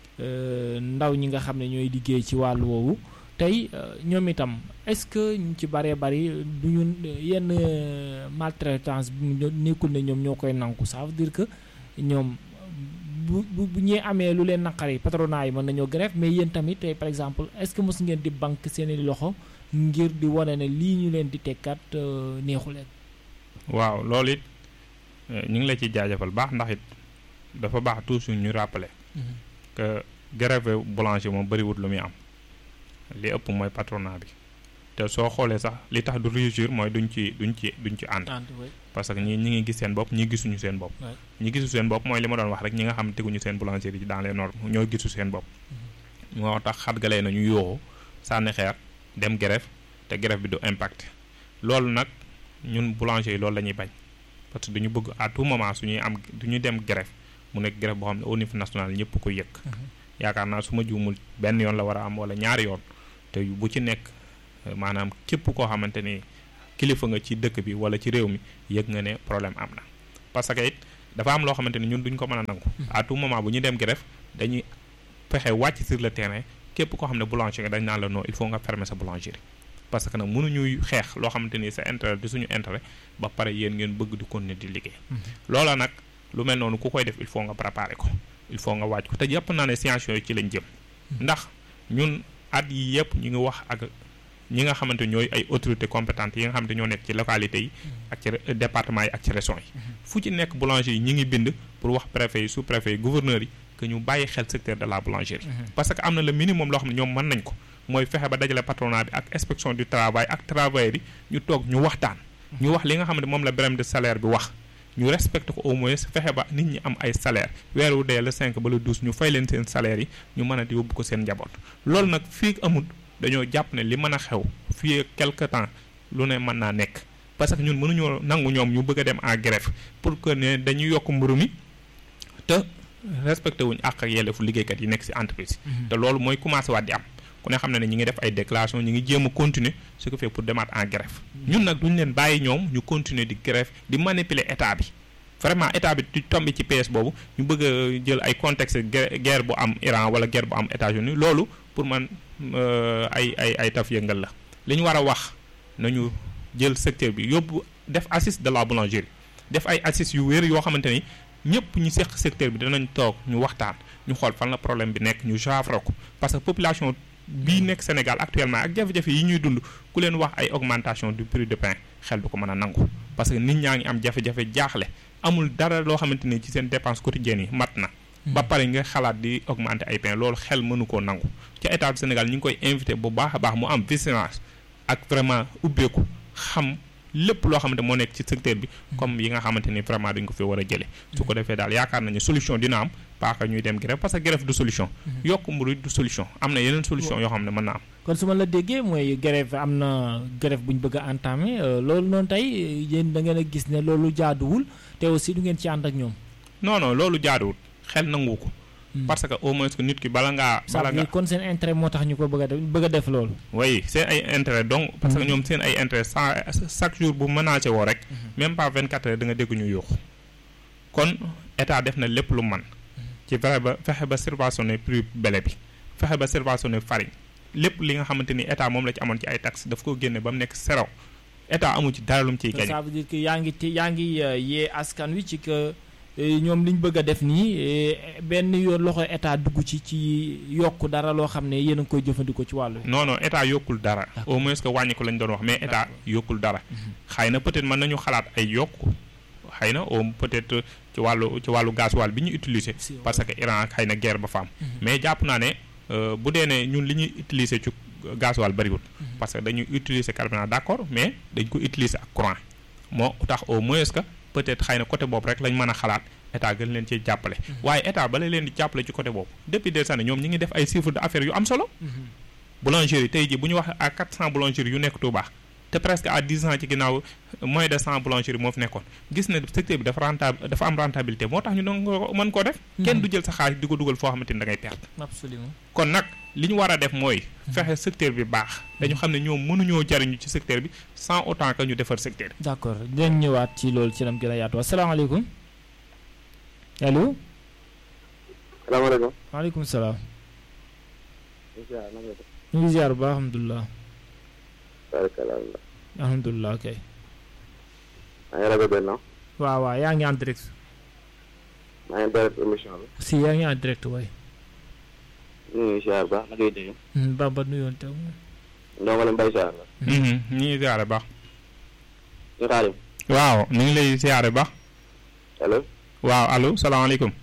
ndaw ñi nga xam ne ñooy liggéey ci wàllu woowu tey ñoom itam est-ce que ñu ci bëree bëri du ñu yenn maltraitance bi nekkul ne ñoom ñoo koy nangu ça veut dire que ñoom bu bu bu ñee amee lu leen naqari patronat yi mën nañoo grève mais yéen tamit tey par exemple est-ce que mos ngeen di banque seeni loxo ngir di wane ne lii ñu leen di tekkat neexu leen. waaw loolu it ñu ngi la ci jaajëfal baax ndax it dafa baax toujours ñu rappeler que grève boulanger moom bëriwut lu muy am li ëpp mooy patronat bi te soo xoolee sax li tax du réussir mooy duñ ci duñ ci duñ ci ànd parce que ñi ñi ngi gis seen bopp ñi gisuñu seen bopp ñi gisu seen bopp mooy li ma doon wax rek ñi nga xam ne teguñu seen boulangerie yi dans les normes ñoo gisu seen bopp moo tax xatgalee nañu yooxu sànni xeer dem grève te grève bi du impact loolu nag ñun boulanger yi loolu la ñuy bañ parce que duñu bëgg à tout moment suñuy am duñu dem grève mu nekk grève boo xam ne au niveau national ñëpp ko yëg yaakaar naa su ma juumul benn yoon la war a am wala ñaari yoon te bu ci nekk maanaam képp koo xamante ni kilifa nga ci dëkk bi wala ci réew mi yëg nga ne problème am na parce que it dafa am loo xamante ni ñun duñ ko mën a nangu à tout moment bu ñu dem grève dañuy fexe wàcc sur le terrain képp koo xam ne boulanger nga dañ naan la non il faut nga fermer sa boulangerie parce que nag mënuñuy xeex loo xamante ni sa intérêt di suñu intérêt ba pare yéen ngeen bëgg di continuer di liggéey loola nag lu mel noonu ku koy def il faut nga préparer ko il faut nga waaj ko te jàpp naa ne science yooyu ci lañ jëm ndax ñun at yi yëpp ñu ngi wax ak ñi nga xamante ñooy ay autorités compétentes yi nga xamante ñoo nekk ci localité yi ak ci département yi ak ci région yi fu ci nekk boulanger yi ñi ngi bind pour wax préfet yi sous préfet yi gouverneurs yi que ñu bàyyi xel secteur de la boulangerie parce que am na le minimum loo xam ne ñoom mën nañ ko mooy fexe ba dajale patronat bi ak inspection du travail ak travailleurs yi ñu toog ñu waxtaan ñu wax li nga xam ne moom la barème de salaire bi wax ñu respecté ko au moins fexe ba nit ñi am ay salaire weer wu dee le cinq ba le douze ñu fay leen seen salaire yi ñu mën a di yóbbu ko seen njaboot loolu nag fii amul dañoo jàpp ne li mën a xew fii quelque temps lu ne mën naa nekk parce que ñun mënuñoo nangu ñoom ñu bëgg a dem en grève pour que ne dañuy yokk mburu mi te respecté wuñu àq ak yelleefu liggéeykat yi nekk ci entreprise te loolu mooy commencé waat di am ku ne xam ne ne ñi ngi def ay déclaration ñi ngi jéem a continuer ce qui fait pour demaat en grève ñun nag duñu leen bàyyi ñoom ñu continuer di grève di manipuler état bi vraiment état bi di tombi ci pièce boobu ñu bëgg a jël ay contexte guerre bu am Iran wala guerre bu am États-Unis loolu pour man ay ay ay taf yëngal la li ñu war a wax nañu jël secteur bi yóbbu def assise de la boulangerie def ay assises yu wér yoo xamante ni ñëpp ñu seq secteur bi danañ toog ñu waxtaan ñu xool fan la problème bi nekk ñu jaafra ko parce que population bii nekk Sénégal actuellement ak jafe-jafe yi ñuy dund ku leen wax ay augmentation du prix du pain xel du ko mën a nangu parce que nit ñaa ngi am jafe-jafe jaaxle amul dara loo xamante ni ci seen dépense quotidienne yi mat na ba pare nga xalaat di augmenter ay pain loolu xel mënu koo nangu ca état du Sénégal ñu ngi koy invité bu baax a baax mu am vigilance ak vraiment ubbeeku xam lépp loo xamante moo nekk ci secteur bi comme yi nga xamante ni vraiment dañ ko fi war a jëlee su ko defee daal yaakaar nañu solution dina am paaka ñuy dem grève parce que grève du solution yokk mburu du solution am na yeneen solution yoo xam ne mën na am kon su ma la déggee mooy grève am na grève bu ñu bëgg a entamer loolu noonu tey yéen da ngeen a gis ne loolu jaaduwul te aussi du ngeen ci ànd ak ñoom non non loolu jaaduwul xel nangu ko parce que au moins que nit ki bala ngaa bala nga kon seen intérêt moo tax ñu ko bëgg a def bëgg a def loolu oui seen ay intérêt donc parce que ñoom seen ay intérêt chaque jour bu menacé woo rek même pas vingt-quatre heures da nga dégg ñu yuuxu kon état def na lépp lu man ci fexe ba fexe ba subventionné prix blé bi fexe ba subventionné farine lépp li nga xamante ni état moom la ci amoon ci ay taxes daf ko génne ba mu nekk zéro état amu ci dara lu mu ciy gagné. ça veut dire que yaa ngi yaa ngi yee askan wi ci que ñoom li ñu bëgg a def nii benn yoon loxo état dugg ci ci yokk dara loo xam ne yéen a ngi koy jëfandikoo ci wàllu. non non état yokkul dara. au moins que wàññi ko lañ doon wax mais état yokkul dara. xëy na peut-être mën nañu xalaat ay yokk xëy na au peut-être ci wàllu ci wàllu gasoil bi ñu utiliser. parce que Iran xëy na guerre ba fa am. mais jàpp naa ne bu dee ne ñun li ñuy utiliser ci gasoil bariwul. parce que dañuy utiliser carburant d'accord mais dañ ko utiliser ak courant moo tax au moins que. peut-être xëy na côté boobu rek lañ mën a xalaat état gën leen ci jàppale waaye état bala leen di jàppale ci côté boobu depuis des années ñoom ñi ngi def ay chiffre d'affaires yu am solo boulangerie tey ji bu ñu wax à quatre cents boulangeries yu nekk Touba te presque à dix ans ci ginnaaw moins de cent boulangeries moo fi nekkoon gis ne secteur bi dafa rentable dafa am rentabilité moo tax ñu doon mën koo def. kenn du jël sa xaalis di ko dugal foo xamante ni da ngay perte. absolument kon nag li ñu war a def mooy. fexe secteur bi baax. dañu xam ne ñoom mënuñoo jariñu ci secteur bi sans autant que ñu defar secteur bi. d'accord dinañ ñëwaat ci loolu ci lam gën a yaatu asalaamaaleykum allo. salaamaaleykum. waaleykum salaam. ñu ngi ziar bu baax alhamdulilah. alhamdulilah kay. maa ngi rajo Benno. waaw waaw yaa ngi en direct. maa ngi direct émission bi. si yaa ngi en direct waay. ñu ngi ziar baax na ngay dégg. Baba nuyoon te. ndongo la Mbaye Sarr la. ñu ngi ziare baax. ñu xaarim. waaw ñu ngi lay ziare baax. allo. waaw allo salaamaaleykum.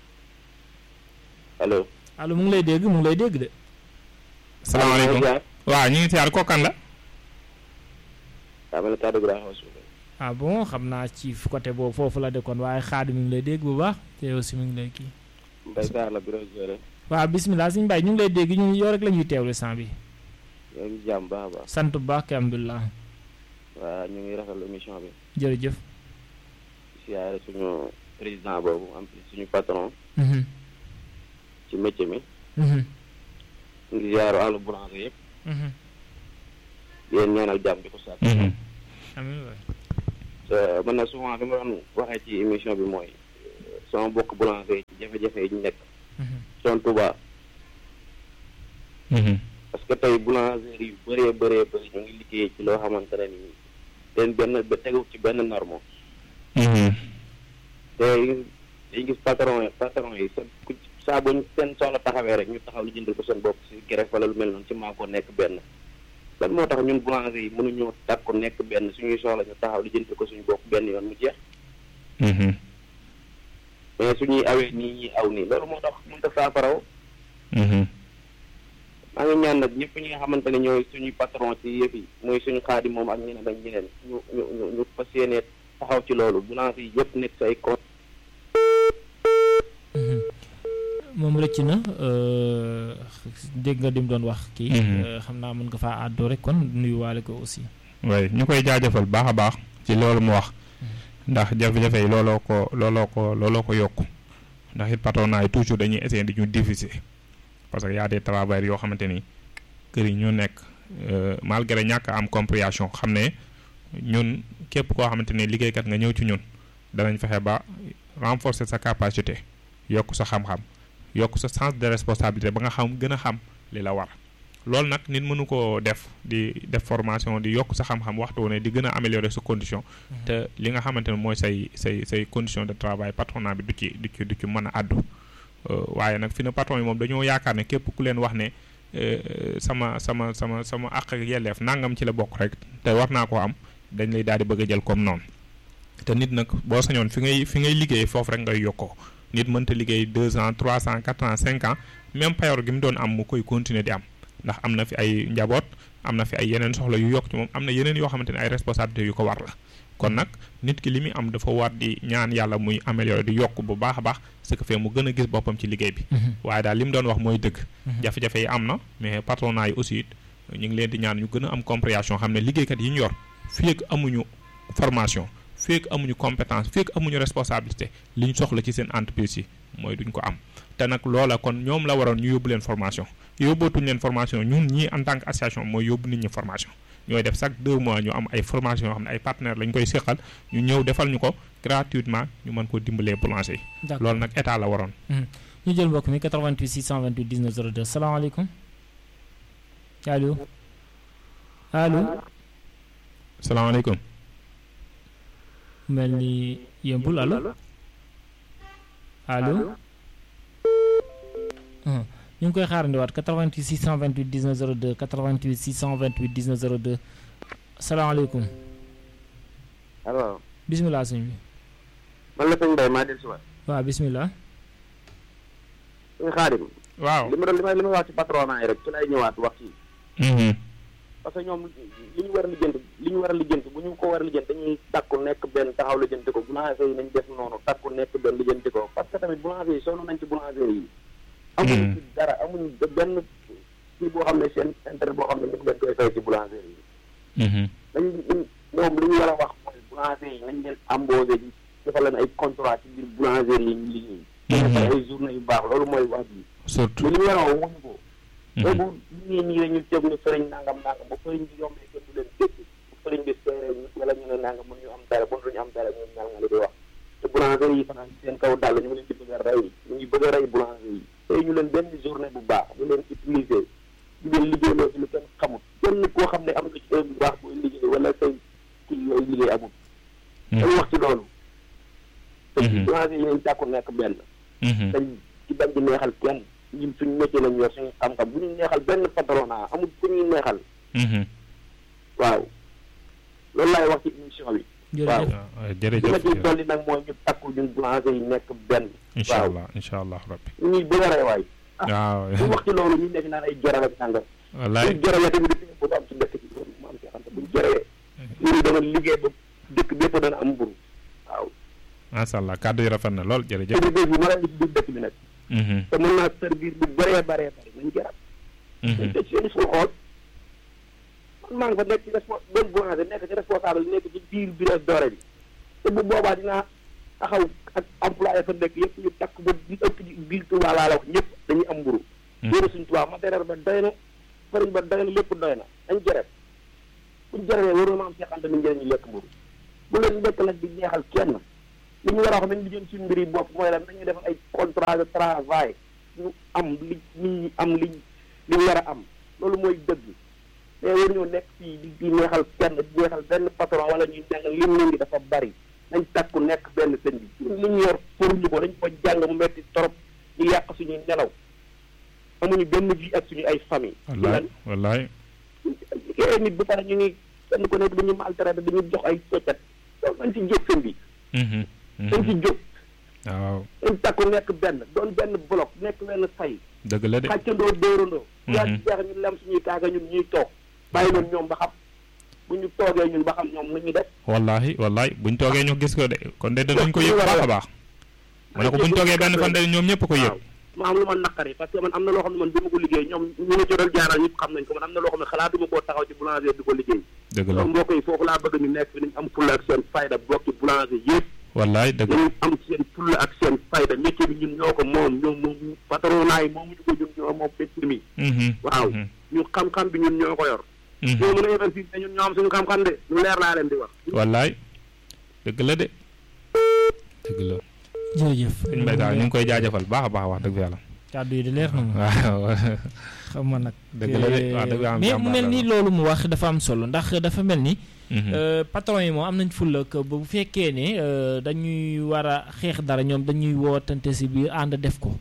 allo. allo mu ngi lay dégg mu ngi lay dégg de. salaamaaleykum waaw ñu ngi ziare kooku kan la. daa mel ni kàddu gi daa xaw a suuf. ah bon xam naa ci côté boobu foofu la dëkkoon waaye xaadu mi ngi lay dégg bu baax te aussi mi ngi lay kii. Mbaye Sarr la bureau géré. waaw bisimilah suñu mbay ñu ngi lay dégg ñu yow rek la ñuy teewlu sant bi. ñoo ngi jàmm baax a baax. sant bu baax kay alhamdulilah. waaw ñu ngi rafetlu émission bi. jërëjëf. siyaare suñu président boobu am suñu patron. ci métier mi. ñu ngi ziaru àllu boulanger yëpp. yéen ñaanal jàmm di ko sàkk. amiin waay. man nag souvent li ma doon waxee ci émission bi mooy sama bokk boulanger yi ci jafe-jafe yi ñu nekk. son Touba. parce que tey boulanger yu bëree bëree bëri ñu ngi liggéey ci loo xamante ne nii den benn ba tegu ci benn norme. te dañu gis patron yi patron yi sa saa buñ seen soxla taxawee rek ñu taxaw lu jëndal ko seen bopp si greffe wala lu mel noonu ci maa ko nekk benn. lan moo tax ñun boulanger yi mënuñoo takku nekk benn suñuy soxla ñu taxaw li jëndal ko suñu bopp benn yoon mu jeex. mais suñuy awee nii ñuy aw nii loolu moo tax mënut a saafaraw. maa ngi ñaan nag ñëpp ñi nga xamante ne ñooy suñuy patron ci yëf yi muy suñu xaadi moom ak ñeneen ak ñeneen ñu ñu ñu ñu fas yéene taxaw ci loolu boulanger yi yëpp nekk say compte. moom rëcc na dégg nga dim doon wax kii. xam naa mën nga faa àddoo rek kon nuyuwaale ko aussi. oui ñu koy jaajëfal baax a baax ci loolu mu wax. ndax jafe-jafe yi looloo ko looloo ko looloo ko yokku ndax it patronat yi toujours dañuy essayer di ñu diviser parce que y a des travailleurs yoo xamante ni kër yi ñu nekk malgré ñàkk am compréhension xam ne ñun képp koo xamante ni liggéeykat nga ñëw ci ñun danañ fexe ba renforcer sa capacité yokk sa xam-xam yokk sa sens de responsabilité ba nga xam gën a xam li la war loolu nag nit mënu koo def di def formation di yokk sa xam-xam waxtu ne di gën a améliorer sa condition te li nga xamante ne mooy say say say condition de travail patronat bi du ci du ci du ci mën a àddu waaye nag fi na patron yi moom dañoo yaakaar ne képp ku leen wax ne sama sama sama sama àq ak yelleef nangam ci la bokk rek te war naa koo am dañ lay daal di bëgg a jël comme noonu te nit nag boo sañoon fi ngay fi ngay liggéey foofu rek ngay yokkoo nit mënta liggéey deux ans trois ans quatre ans cinq ans même payoor gi mu doon am mu koy continuer di am ndax am na fi ay njaboot am na fi ay yeneen soxla yu yokk ci moom am na yeneen yoo xamante ne ay responsabilités yu ko war la kon nag nit ki li muy am dafa war di ñaan yàlla muy améliorer di yokk bu baax a baax ce que fait mu gën a gis boppam ci liggéey bi waaye daal li mu doon wax mooy dëgg jafe-jafe yi am na mais patronat yi aussi ñu ngi leen di ñaan ñu gën a am compréhension xam ne liggéeykat yi ñu yor fii ak amuñu formation fii ak amuñu compétence fii ak amuñu responsabilité li ñu soxla ci seen entreprise yi mooy duñ ko am te nag loola kon ñoom la waroon ñu yóbbu leen formation yóbbootuñ leen formation ñun ñii en tant que association mooy yóbbu nit ñi formation ñooy def chaque deux mois ñu am ay formation yoo xam ne ay partenaires lañ koy seqal ñu ñëw defal ñu ko gratuitement ñu mën koo dimbalee boulanger yi loolu nag état la waroon ñu jël mbokk mi quatre-vingt-huit six cent vingt-huit dix-neuf zéro deux salaamaaleykum allo allo salaamaaleykum mel ni yëmbul allo allo ñu ngi koy xaarandiwaat quatre-vingt-huit six cent vingt-huit dix-neuf zéro deux quatre-vingt-huit six cent vingt-huit dix-neuf zéro deux salaamaaleykum. allo. bisimilah sëñ bi. man la sëñ Mbaye maa del si waat. waaw bisimilah. sëñ Xaadim. waaw li ma doon li ma li ma wax ci patronat yi rek ci lay ñëwaat wax ci. parce que ñoom li ñu war a lijjanti li ñu war a lijjanti bu ñu ko war a lijjanti dañuy takku nekk benn taxaw lijjanti ko boulanger yi nañ def noonu takku nekk benn lijjanti ko parce que tamit boulanger yi sonn nañ ci boulanger yi. amuñu ci dara amuñu benn kii boo xam ne seen intérêt boo xam ne ñu ngi leen koy fay ci boulanger yi. dañ ñoom li ñu war a wax mooy boulanger yi nañ leen embauché ji defal leen ay contrat ci biir boulangerie yi ñu liggéey. ay journée yu baax loolu mooy wax ji. surtout li ñu war a wax waxuñu ko. boobu liggéey nii rek ñu teg ne fëriñ nangam nangam ba fëriñ bi yombee kenn du leen dégg bu fëriñ bi seeree ñu wala ñu ne nangam mën ñu am dara bon duñu am dara ñu ñal nga li di wax te boulanger yi fanaan seen kaw dàll ñu ngi leen ci bëgg a rey ñu ngi bëgg a rey boulanger yi tey ñu leen benn journée bu baax ñu leen utiliser di leen liggéey loolu ci lu kenn xamul kenn koo xam ne am nga ci heure bu baax booy liggéey wala say kii yooyu liggéey amul dañ wax ci loolu te boulanger yi nañ tàkku nekk benn dañ ci bañ di neexal kenn ñun suñu métier lañ yor suñu xam-xam bu ñu neexal benn patronat amul ku ñuy neexal waaw loolu laay wax ci émission bi waaw jërëjëf li ma ciy dolli nag mooy ñu takku ñun boulanger yi nekk benn incha allah incha allah rabbi ñuy bëgg a rey waay waaw ñu wax ci loolu ñu nekk naan ay jaral ak sàngam wallaay buñ jarewee tamit dëkk boobu am ci dëkk bi loolu mu am ci xam buñ jarewee ñu dana liggéey ba dëkk bépp dana am mburu waaw macha allah kàddu yi rafet na lool jërëjëf service bi mën a ngi ci biir dëkk bi nag te mën naa service bu bëree bëree bëri nañ jarab dañ tëj seen fu xool man maa ngi fa nekk ci respo doon boulanger nekk ci responsable nekk ci biir bureau doore bi te bu boobaa dinaa taxaw ak employé fa nekk yëpp ñu takk ba di ëpp ci biir Touba laa la wax ñëpp dañuy am mburu yéen suñu Touba matériel ba doy na fariñ ba doy na lépp doy na dañ jarab buñ jarabee waru ma am seexante ni njëriñ ñu lekk mburu bu leen nekk nag di neexal kenn li ñu war a wax nañ li jëm ci mbir yi bopp mooy lan nañu def ay contrat de travail ñu am li nit ñi am liñ li ñu war a am loolu mooy dëgg mais war ñoo nekk fii di di neexal kenn di neexal benn patron wala ñuy jàng lim leen di dafa bari nañ takku nekk benn sëñ bi li ñu yor pour ñu ko dañ ko jàng mu metti torop ñu yàq suñuy nelaw amuñu benn vie ak suñu ay famille wallaay wallaay liggéey nit bu pare ñu ngi kenn ko nekk dañu maltraité dañu jox ay soccat loolu nañ ci jóg sëñ bi dañ ci jóg waaw dañ takku nekk benn doon benn bloc nekk benn say dëgg la de xàccandoo dóorandoo yaa ci jeex ñu lem suñuy taaga ñun ñuy toog bàyyi leen ñoom ba xam bu ñu toogee ñun ba xam ñoom nu ñuy def wallahi wallahi buñ toogee ñu gis ko de kon de danañ ko yëg baax a baax mu ne ko buñ toogee benn fan de ñoom ñëpp ko yëg ma am lu ma naqari parce que man am na loo xam ne man duma ko liggéey ñoom ñu ma ci doon jaaral ñëpp xam nañ ko man am na loo xam ne xalaatuma koo taxaw ci boulanger di ko liggéey dëgg la mbokk yi foofu laa bëgg ñu nekk fi nañ am fulla ak seen fayda bokk ci boulanger yëpp wallaay dëgg nañu am seen fulla ak seen fayda métier bi ñun ñoo ko moom ñoom moom patronat yi moom ñu ko ñun ñoo moom métier mi waaw ñu xam-xam bi ñun ñoo ko yor ñoo mën a yebal fii ñun ñoo am suñu xam-xam de lu leer laa leen di wax wallaay dëgg la de dëgg la jërëjëf suñu mbay daal ñu ngi koy jaajëfal baax a baax wax dëgg yàlla kàddu yi di leer na waaw xam nga nag dëgg la de wax dëgg mais mu mel ni loolu mu wax dafa am solo ndax dafa mel ni patron yi moom am nañ fulla que bu fekkee ne dañuy war a xeex dara ñoom dañuy wootante si biir ànd def ko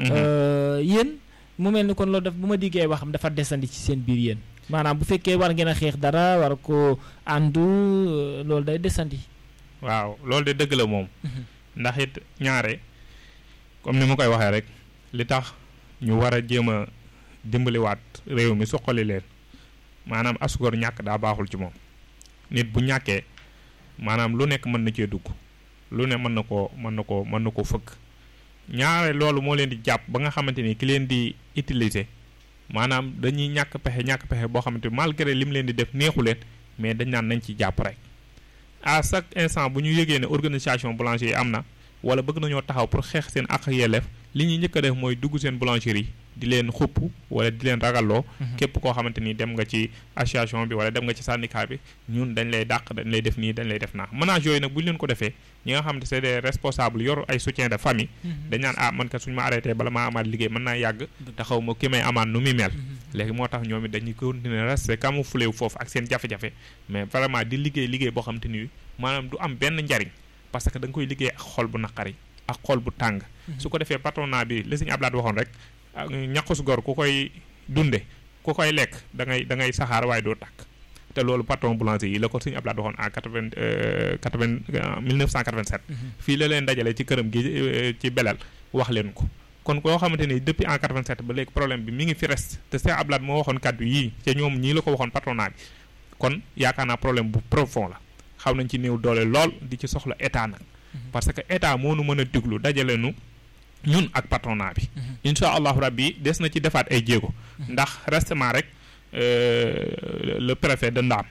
yéen mu mel ni kon loolu daf bu ma diggee waxam dafa desandi ci seen biir yéen maanaam bu fekkee war ngeen a xeex dara war ko àndu loolu day desandi waaw loolu de dëgg la moom ndax it ñaare comme ni ma koy waxee rek li tax ñu war a jéem a dimbaliwaat réew mi suqali leen maanaam asugor ñàkk daa baaxul ci moom nit bu ñàkkee maanaam lu nekk mën na cee dugg lu ne mën na koo mën na koo mën na koo fëgg ñaare loolu moo leen di jàpp ba nga xamante ni ki leen di utiliser maanaam dañuy ñàkk pexe ñàkk pexe boo xamante ni malgré li mu leen di def neexu leen mais dañ naan nañ ci jàpp rek à chaque instant bu ñu yëgee ne organisation boulangerie yi am na wala bëgg nañoo taxaw pour xeex seen ak yelleef li ñuy njëkk a def mooy dugg seen boulangerie di leen xupp wala di leen ragalloo képp koo xamante ni dem nga ci association bi wala dem nga ci syndicat bi ñun dañ lay dàq dañ lay def nii dañ lay def naa ménage yooyu nag bu ñu leen ko defee ñi nga xamante c'est des responsables yor ay soutien de famille dañ naan ah man kat suñu ma arrêté bala maa amaat liggéey mën naa yàgg te xaw ma ki may amaat nu muy mel léegi moo tax ñoom it dañuy continuer rester camouflé wu foofu ak seen jafe-jafe mais vraiment di liggéey liggéey boo xamante ni maanaam du am benn njariñ parce que da nga koy liggéey ak xol bu naqari ak xol bu tàng su ko defee patronat bi li Sëñ Ablaat waxoon rek ñaqus gor ku koy dunde ku koy lekk da ngay da ngay saxaar waaye doo tàkk te loolu patron boulanger yi la ko Sëñ Ablaat waxoon en quatre-vingt quatre-vingt mille neuf cent quatre-vingt-sept fii la leen dajale ci këram gi ci belal wax leen ko kon koo xamante ni depuis en quatre-vingt-sept ba léegi problème bi mi ngi fi reste te Sëñ Ablaat moo waxoon kàddu yii te ñoom ñii la ko waxoon patronat bi kon yaakaar naa problème bu profond la xaw nañ ci néew doole lool di ci soxla état nag parce que état moo nu mën a diglu dajale nu ñun ak patronat bi incha allahu rabbi des na ci defaat ay jéego ndax restement rek le préfet de Ndaam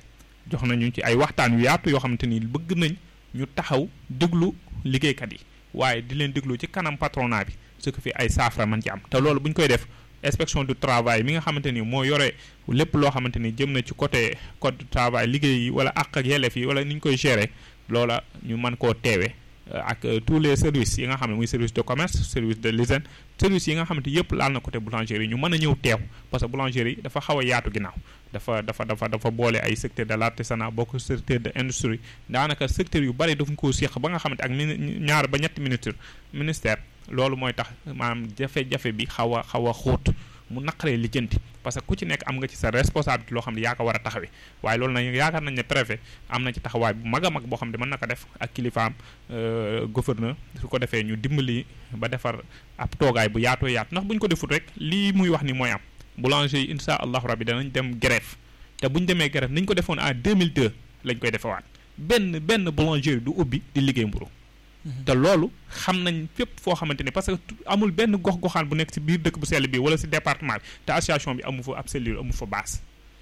jox nañu ci ay waxtaan yu yaatu yoo xamante ni bëgg nañ ñu taxaw déglu liggéeykat yi waaye di leen déglu ci kanam patronat bi ce que fi ay saafara man ci am te loolu bu ñu koy def inspection du travail mi nga xamante ni moo yore lépp loo xamante ni jëm na ci côté code du travail liggéey yi wala àq ak yelleef yi wala ni ñu koy gérer loola ñu mën koo teewe ak tous les services yi nga xam ne muy service de commerce service de l'hygiène services yi nga xamante yëpp laal na côté boulangerie ñu mën a ñëw teew parce que boulangerie dafa xaw a yaatu ginnaaw dafa dafa dafa dafa boole ay secteur de l'artisanat bokk secteur de industrie daanaka secteur yu bari dafa ko séq ba nga xamante ak ñaar ba ñetti ministre ministère loolu mooy tax maanaam jafe-jafe bi xaw a xaw a xóot mu naqaree lijjanti parce que ku ci nekk am nga ci sa responsabilité loo xam ne yaa ko war a taxawee waaye loolu nag yaakaar nañ ne préfet am na ci taxawaay bu mag a mag boo xam ne mën na ko def ak kilifaam gouverneur su ko defee ñu dimbali ba defar ab toogaay bu yaatoo yaatu ndax bu ñu ko defut rek lii muy wax ni mooy am boulanger yi insha allahu rabbi danañ dem grève te bu ñu demee grève ni ñu ko defoon en deux mille deux lañ koy defewaat benn benn boulangerie du ubbi di liggéey mburu te loolu xam nañ fépp foo xamante ni parce que amul benn gox-goxaan bu nekk ci biir dëkk bu sell bi wala ci département bi te association bi amu fa ab cellule amu fa base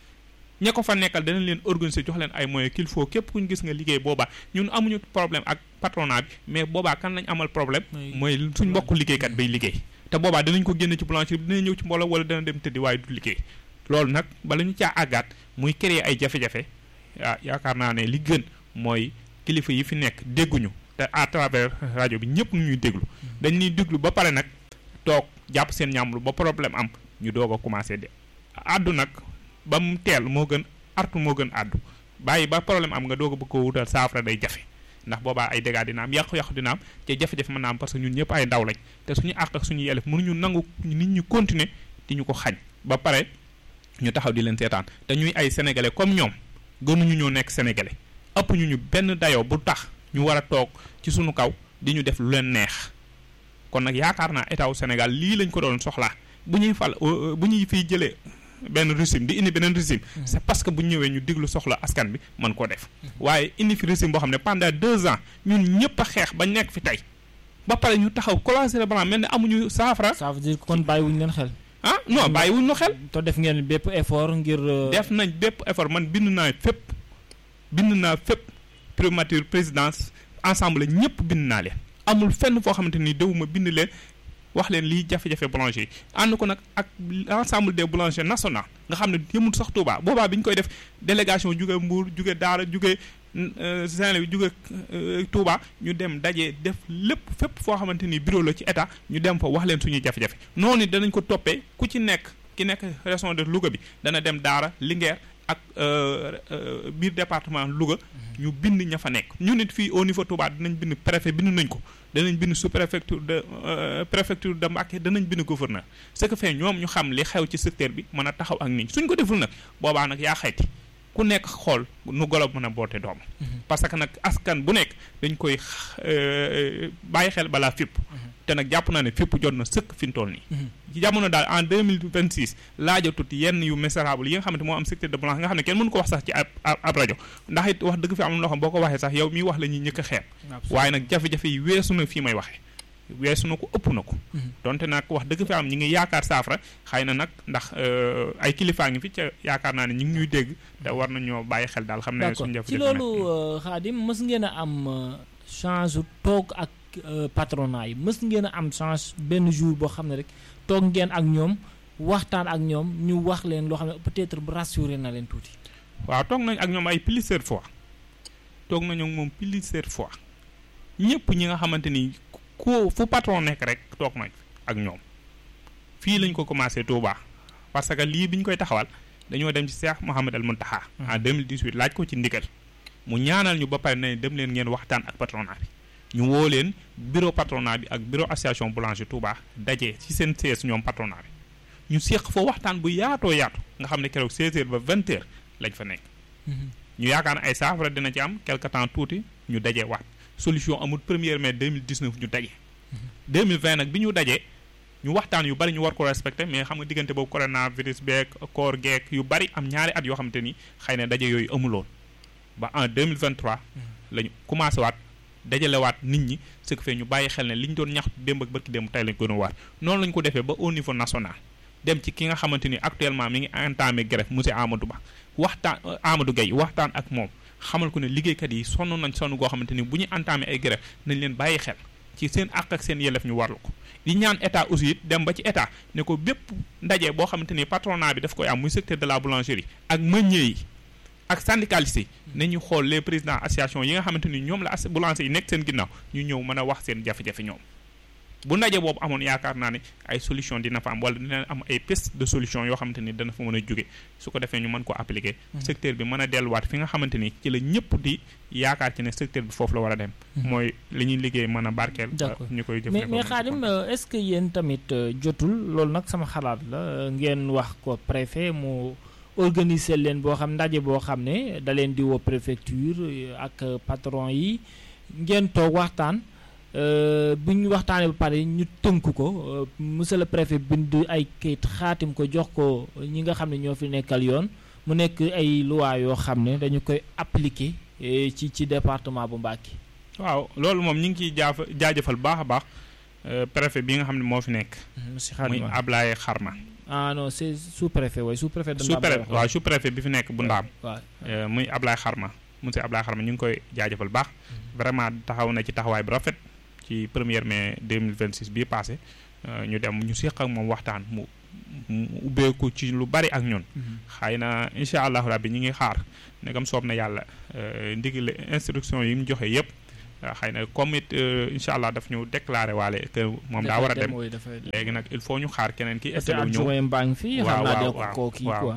ña ko fa nekkal danañ leen organiser jox leen ay moyens qu'il faut képp ku ñu gis nga liggéey boobaa ñun amuñu problème ak patronat bi mais boobaa kan lañ amal problème mooy suñ mbokk liggéeykat bay liggéey te boobaa danañ ko génne ci boulangerie bi dina ñëw ci mbooloo wala dana dem tëddi waaye du liggéey loolu nag bala ñu caa àggaat muy créer ay jafe-jafe ah yaakaar naa ne li gën mooy kilifa yi fi nekk dégguñu te à travers rajo bi ñëpp ñuy déglu dañ ñuy déglu ba pare nag toog jàpp seen ñàmblu ba problème am ñu doog a commencé de addu nag ba mu teel moo gën artu moo gën addu bàyyi ba problème am nga doog a bëgg ko wutal saafara day jafe ndax boobaa ay dégâts dina am yàqu-yàqu dina am te jafe-jafe mën naa am parce que ñun ñëpp ay ndaw lañ te suñu àq ak suñu yelef mënuñu nangu nit ñu continuer di ñu ko xañ ba pare ñu taxaw di leen seetaan te ñuy ay sénégalais comme ñoom gënuñu ñoo nekk sénégalais ëpp ñu ñu benn dayoo bu tax ñu war a toog ci suñu kaw di ñu def lu leen neex kon nag yaakaar naa état wu Sénégal lii lañ ko doon soxlaa bu ñuy fal bu ñuy fiy jëlee benn régime di indi beneen régime c'est parce que bu ñu ñëwee ñu diglu soxla askan bi mën koo def waaye indi fi régime boo xam ne pendant deux ans ñun ñëpp a xeex ba nekk fi tey ba pare ñu taxaw croiser les bras mel ne amuñu saafara. ça veut dire kon bàyyiwuñu leen xel. ah non bàyyiwuñu xel. te def ngeen bépp effort ngir. def nañ bépp effort man bind naa fépp bind naa fépp primature présidence ensemble ñëpp bind naa leen amul fenn foo xamante ni dewuma bind leen wax leen lii jafe-jafe boulanger yi ànd ko nag ak ensemble des boulangers national nga xam ne yëmul sax Touba boobaa bi ñu koy def délégation jóge Mbour jóge Daara jóge Saint-Louis jóge Touba ñu dem daje def lépp fépp foo xamante ni bureau la ci état ñu dem fa wax leen suñuy jafe-jafe noonu it danañ ko toppee ku ci nekk ki nekk région de Louga bi dana dem Daara Linguère ak biir département Louga ñu bind ña fa nekk ñu nit fii au niveau Touba dinañ bind préfet bind nañ ko danañ bind sous préfecture de préfecture de Mbacké danañ bind gouverneur ce que fait ñoom ñu xam li xew ci secteur bi mën a taxaw ak nit suñ ko deful nag boobaa nag yaa xayti ku nekk xool nu golo mën a boote doom parce que nag askan bu nekk dañ koy bàyyi xel balaa fipp te nag jàpp naa ne fipp jot na sëkk fi mu toll nii ci jamono daal en deux mille vingt six laajatut yenn yu misérable yi nga xamante moo am secteur de blanche nga xam ne kenn mënu ko wax sax ci ab ab rajo ndax it wax dëgg fi am loo xam boo ko waxee sax yow miy wax la ñuy ñëkk a xeeb waaye nag jafe-jafe yi weesu na fii may waxee weesu na ko ëpp na ko donte nag wax dëgg fi am ñi ngi yaakaar saafara xëy na nag ndax ay kilifaa ngi fi ca yaakaar naa ne ñu ngi ñuy dégg te war nañoo bàyyi xel daal xam ne suñu jafe-jafe ci loolu Khadim mës ngeen a am chance toog ak patronat yi mës ngeen a am chance benn jour boo xam ne rek toog ngeen ak ñoom waxtaan ak ñoom ñu wax leen loo xam ne peut-être bu rassuré na leen tuuti. waaw toog nañ ak ñoom ay plusieurs fois toog nañu ak moom plusieurs fois ñëpp ñi nga xamante ni ku fu patron nekk rek toog nañ ak ñoom fii lañ ko commencé Touba parce que lii bi ñu koy taxawal dañoo dem ci Cheikh Mouhamed Al Mountakha en deux mille dix-huit laaj ko ci ndigal mu ñaanal ñu ba pare ne dem leen ngeen waxtaan ak patronat bi. ñu woo leen bureau patronat bi ak bureau association boulanger Touba daje ci seen siège ñoom patronat bi ñu séq fa waxtaan bu yaatoo yaatu nga xam ne keroog seize heures ba vingt heures lañ fa nekk. ñu yaakaar ne ay saafara dina ci am quelque temps tuuti ñu daje waat solution amul premier mai deux mille dix-neuf ñu daje. deux mille vingt nag bi ñu dajee ñu waxtaan yu bari ñu war ko respecté mais xam nga diggante boobu coronavirus beeg koor geek yu bari am ñaari at yoo xamante ni xëy na daje yooyu amuloon ba en deux mille vingt-trois lañu commencé waat. dajalewaat nit ñi ce qui fait ñu bàyyi xel ne li ñu doon ñaxtu démb ak barki démb tey lañ ko doon waat noonu lañ ko defee ba au niveau national dem ci ki nga xamante ni actuellement mi ngi entamé grève monsieur Amadou Ba waxtaan Amadou Gueye waxtaan ak moom xamal ko ne liggéeykat yi sonn nañ sonn goo xamante ni bu ñu entamé ay grève nañ leen bàyyi xel ci seen àq ak seen yelleef ñu warlu ko di ñaan état aussi it dem ba ci état ne ko bépp ndaje boo xamante ni patronat bi daf koy am muy secteur de la boulangerie ak meunier yi ak syndicalistes yi nañu xool les présidents association yi nga xamante ni ñoom la as boulanger yi nekk seen ginnaaw ñu ñëw mën a wax seen jafe-jafe ñoom bu ndaje boobu amoon yaakaar naa ne ay solution dina fa am wala dina am ay piste de solution yoo xamante ni dana fa mën a jóge su ko defee ñu mën ko appliquer secteur bi mën a delluwaat fi nga xamante ni ci la ñëpp di yaakaar ci ne secteur bi foofu la war a dem mooy li ñuy liggéey mën a barkeel ñu koy jëf mais mais Khadim est-ce que yéen tamit jotul loolu nag sama xalaat la ngeen wax ko préfet mu organiser leen boo xam ndaje boo xam ne da leen di woo préfecture ak patron yi ngeen toog waxtaan bu ñu waxtaanee ba pare ñu tënk ko monsieur le préfet bind ay kayit xaatim ko jox ko ñi nga xam ne ñoo fi nekkal yoon mu nekk ay loi yoo xam ne dañu koy appliquer ci ci département bu Mbacké. waaw loolu moom ñu ngi ciy jaaf jaajëfal baax a baax préfet bi nga xam ne moo fi nekk. monsieur Khadim muy Ablaye Kharma. ah non c'est sous-préfet waaye sous-préfet. de Ndaam sous-préfet waaw sous-préfet bi fi nekk bu Ndaam. waaw muy Ablaye Kharma monsieur Ablaye Kharma ñu ngi koy jaajëfal baax. vraiment taxaw na ci taxawaay bu rafet. ci premier mai deux mille vingt-six bii passé ñu dem ñu seq ak moom waxtaan mu mu ubbeeku ci lu bari ak ñun. xëy na incha allahu rabbi ñu ngi xaar ndegam soob na yàlla ndigal instruction yi mu joxe yëpp xëy na comme it incha allah daf ñu déclaré waale que moom daa war a dem léegi nag il faut ñu xaar keneen ki essayer wu ñëw waaw waaw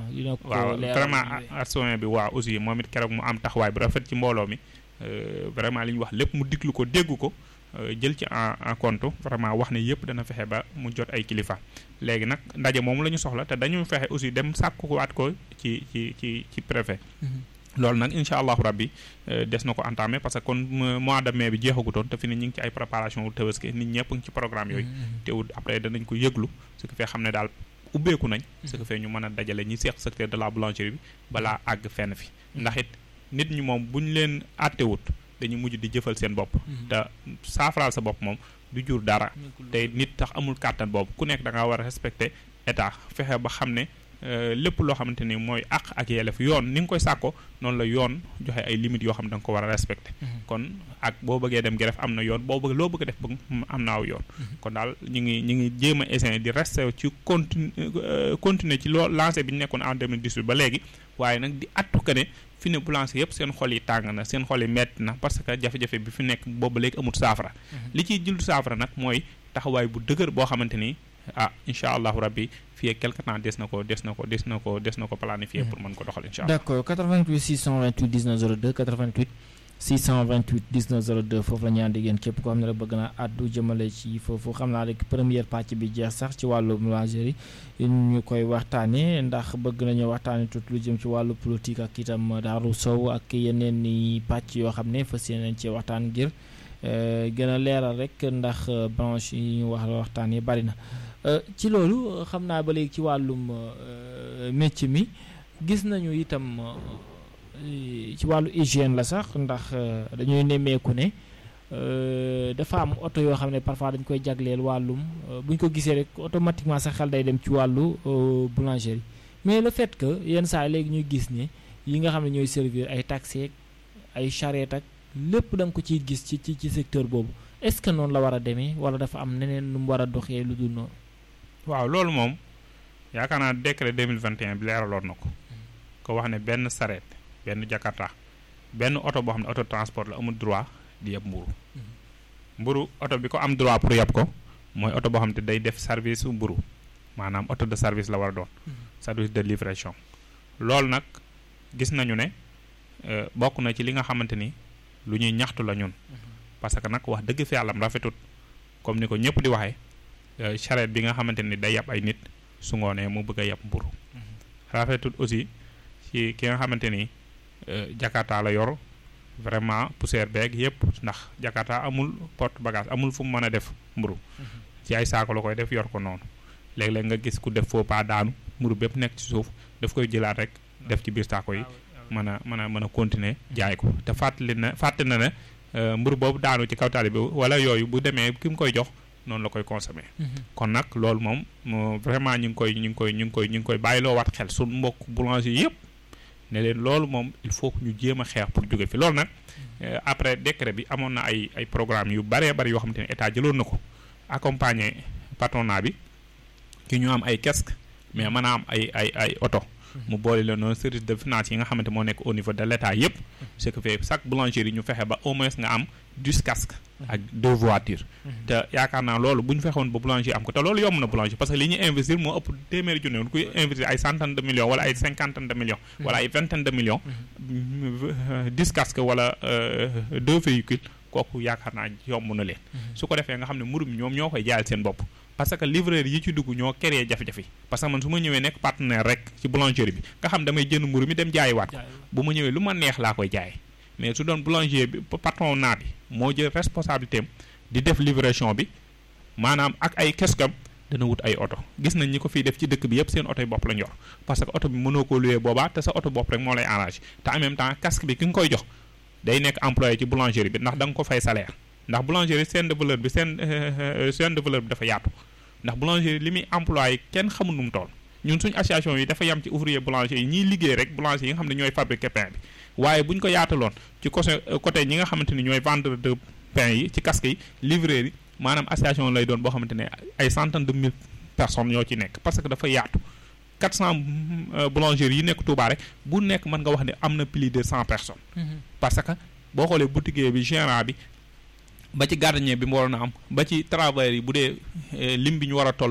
waaw vraiment adjoint bi waaw aussi moom it keroog mu am taxawaay bu rafet ci mbooloo mi vraiment li ñu wax lépp mu diglu ko dégg ko. jël ci en en compte vraiment wax ne yëpp dana fexe ba mu jot ay kilifa léegi nag ndaje moom la ñu soxla te dañu fexe aussi dem sàkkuwaat ko ci ci ci ci préfet. loolu nag incha allahu rabbi des na ko entamé parce que kon mois de mai bi jeexagutoon te fi ne ñu ngi ci ay préparation wu Tabaski nit ñëpp ngi ci programme yooyu. teewul après danañ ko yëglu ce qui fait xam ne daal ubbeeku nañ. ce qui fait ñu mën a dajale ñi seq secteur de la boulangerie bi balaa àgg fenn fi. ndax it nit ñi moom bu ñu leen àttewut dañu mujj di jëfal seen bopp te saafaraal sa bopp moom du jur dara te nit tax amul kàttan boobu ku nekk da nga war a respecter état fexe ba xam ne lépp loo xamante ni mooy àq ak yelleef yoon ni nga koy sàkko noonu la yoon joxe ay limites yoo xam ne da nga ko war a respecter kon ak boo bëggee dem greffe am na yoon boo bëgg loo bëgg a def bëgg am na aw yoon kon daal ñu ngi ñu ngi jéem a essayer di rester ci continu continuer ci loo lancé bi ñu nekkoon en deux mille dix-huit ba léegi waaye nag di attu que ne fi ne boulanger yëpp seen xol yi tàng na seen xol yi metti na parce que jafe-jafe bi fi nekk boobu léegi amut saafara li ciy jël saafara nag mooy taxawaay bu dëgër boo xamante ni ah incha allahu rabbi fii ak quelque temps des na ko des na ko des na ko des na ko planifier pour mën ko doxal incha allah. d'accord quatre-vingt-huit six cent vingt-huit dix-neuf zéro deux quatre-vingt-huit six cent vingt-huit dix-neuf zéro deux foofu la ñu ànd ak yéen képp koo xam ne rek bëgg naa àddu jëmale ci foofu xam naa rek première pàcc bi jeex sax ci wàllu boulangerie ñu koy waxtaanee ndax bëgg nañu waxtaanee tuuti lu jëm ci wàllu politique ak itam Daaru Sow ak yeneen ni pàcc yoo xam ne fas yéeneen ci waxtaan ngir gën a leeral rek ndax branche yi ñu wax waxtaan yi bari na ci loolu xam naa ba léegi ci wàllum métier mi gis nañu itam ci wàllu hygiène la sax ndax dañuy nemmeeku ne dafa am oto yoo xam ne parfois dañ koy jagleel wàllum bu ñu ko gisee rek automatiquement sa xel day dem ci wàllu boulangerie mais le fait que yenn saa yi léegi ñuy gis ne yi nga xam ne ñooy servir ay taxi ay charrette ak lépp da nga ko ciy gis ci ci ci secteur boobu est-ce que noonu la war a demee wala dafa am neneen nu mu war a doxee lu dul noonu. waaw loolu moom yaakaar naa décret deux mille vingt et un bi leeraloon na ko ko wax ne benn sareet benn jakarta benn oto boo xam ne auto transport la amul droit di yeb mburu mburu oto bi ko am droit pour yeb ko mooy oto boo xam ne day def service mburu maanaam auto de service la war a doon service de livraison loolu nag gis nañu ne bokk na ci li nga xamante ni lu ñuy ñaxtu la ñun parce que nag wax dëgg fi yàllam rafetut comme ni ko ñëpp di waxee charrette bi nga xamante ni day yab ay nit su ngoonee mu bëgg a yab mburu rafetut aussi ci ki nga xamante ni Jakarta la yor vraiment poussière beeg yëpp ndax Jakarta amul porte bagage amul fu mu mën a def mburu ci ay saako la koy def yor ko noonu léeg-léeg nga gis ku def faux pas daanu mburu bépp nekk ci suuf daf koy jëlaat rek def ci biir saako yi mën a mën a mën a continuer jaay ko te fàttali na fàtte na ne mburu boobu daanu ci kaw tali bi wala yooyu bu demee ki mu koy jox noonu la koy consommer kon nag loolu moom vraiment ñu ngi koy ñu ngi koy ñu ngi koy ñu ngi koy bàyyiloo waat xel suñu mbokk boulanger yëpp ne leen loolu moom il faut que ñu jéem a xeex pour jóge fi loolu nag après décret bi amoon na ay ay programme yu bëree bëri yoo xamante ne état jëloon na ko accompagner patronat bi ki ñu am ay casque mais mën a am ay ay ay oto mu boole la noonu service de finance yi nga xamante moo nekk au niveau de l' état yëpp ce qui fait chaque boulangerie ñu fexe ba au moins nga am dix casques ak deux voitures te yaakaar naa loolu bu ñu fexewoon ba boulanger am ko te loolu yomb na boulanger parce que li ñuy investir moo ëpp téeméeri junne woon kuy investir ay centaine de millions wala ay cinquantaine de millions wala ay vingtaine de millions dix casques wala deux véhicules kooku yaakaar naa yomb na leen su ko defee nga xam ne mburu mi ñoom ñoo koy jaayal seen bopp parce que livreur yi ci dugg ñoo créé jafe-jafe parce que man su ma ñëwee nekk partenaire rek ci boulangerie bi nga xam damay jënd mburu mi dem jaayiwaat ko bu ma ñëwee lu ma neex laa koy jaay mais su doon boulanger bi patronat bi moo jël responsabilité am di def livraison bi maanaam ak ay keskam dana wut ay oto gis nañ ñi ko fiy def ci dëkk bi yëpp seen oto yi bopp lañ yor parce que oto bi mënoo ko louer boobaa te sa oto bopp rek moo lay arrangé te en même temps casque bi ki nga koy jox day nekk employé ci boulangerie bi ndax da nga ko fay salaire ndax boulangerie seen de valeur bi seen seen de valeur bi dafa yaatu ndax boulangerie li muy employé kenn xamul nu mu toll ñun suñu association yi dafa yam ci ouvrier boulanger yi ñiy liggéey rek boulanger yi nga xam ne ñooy fabriquer pain bi waaye bu ñu ko yaataloon ci côté côté ñi nga xamante ni ñooy vendeur de pain yi ci casque yi livreur yi maanaam association lay doon boo xamante ne ay centaine de mille personnes ñoo ci nekk parce que dafa yaatu quatre cent boulangeries yi nekk Touba rek bu nekk mën nga wax ne am na plus de cent personnes parce que boo xoolee boutique bi gérant bi ba ci gardien bi mu waroon a am ba ci travailleurs yi bu dee lim bi ñu war a toll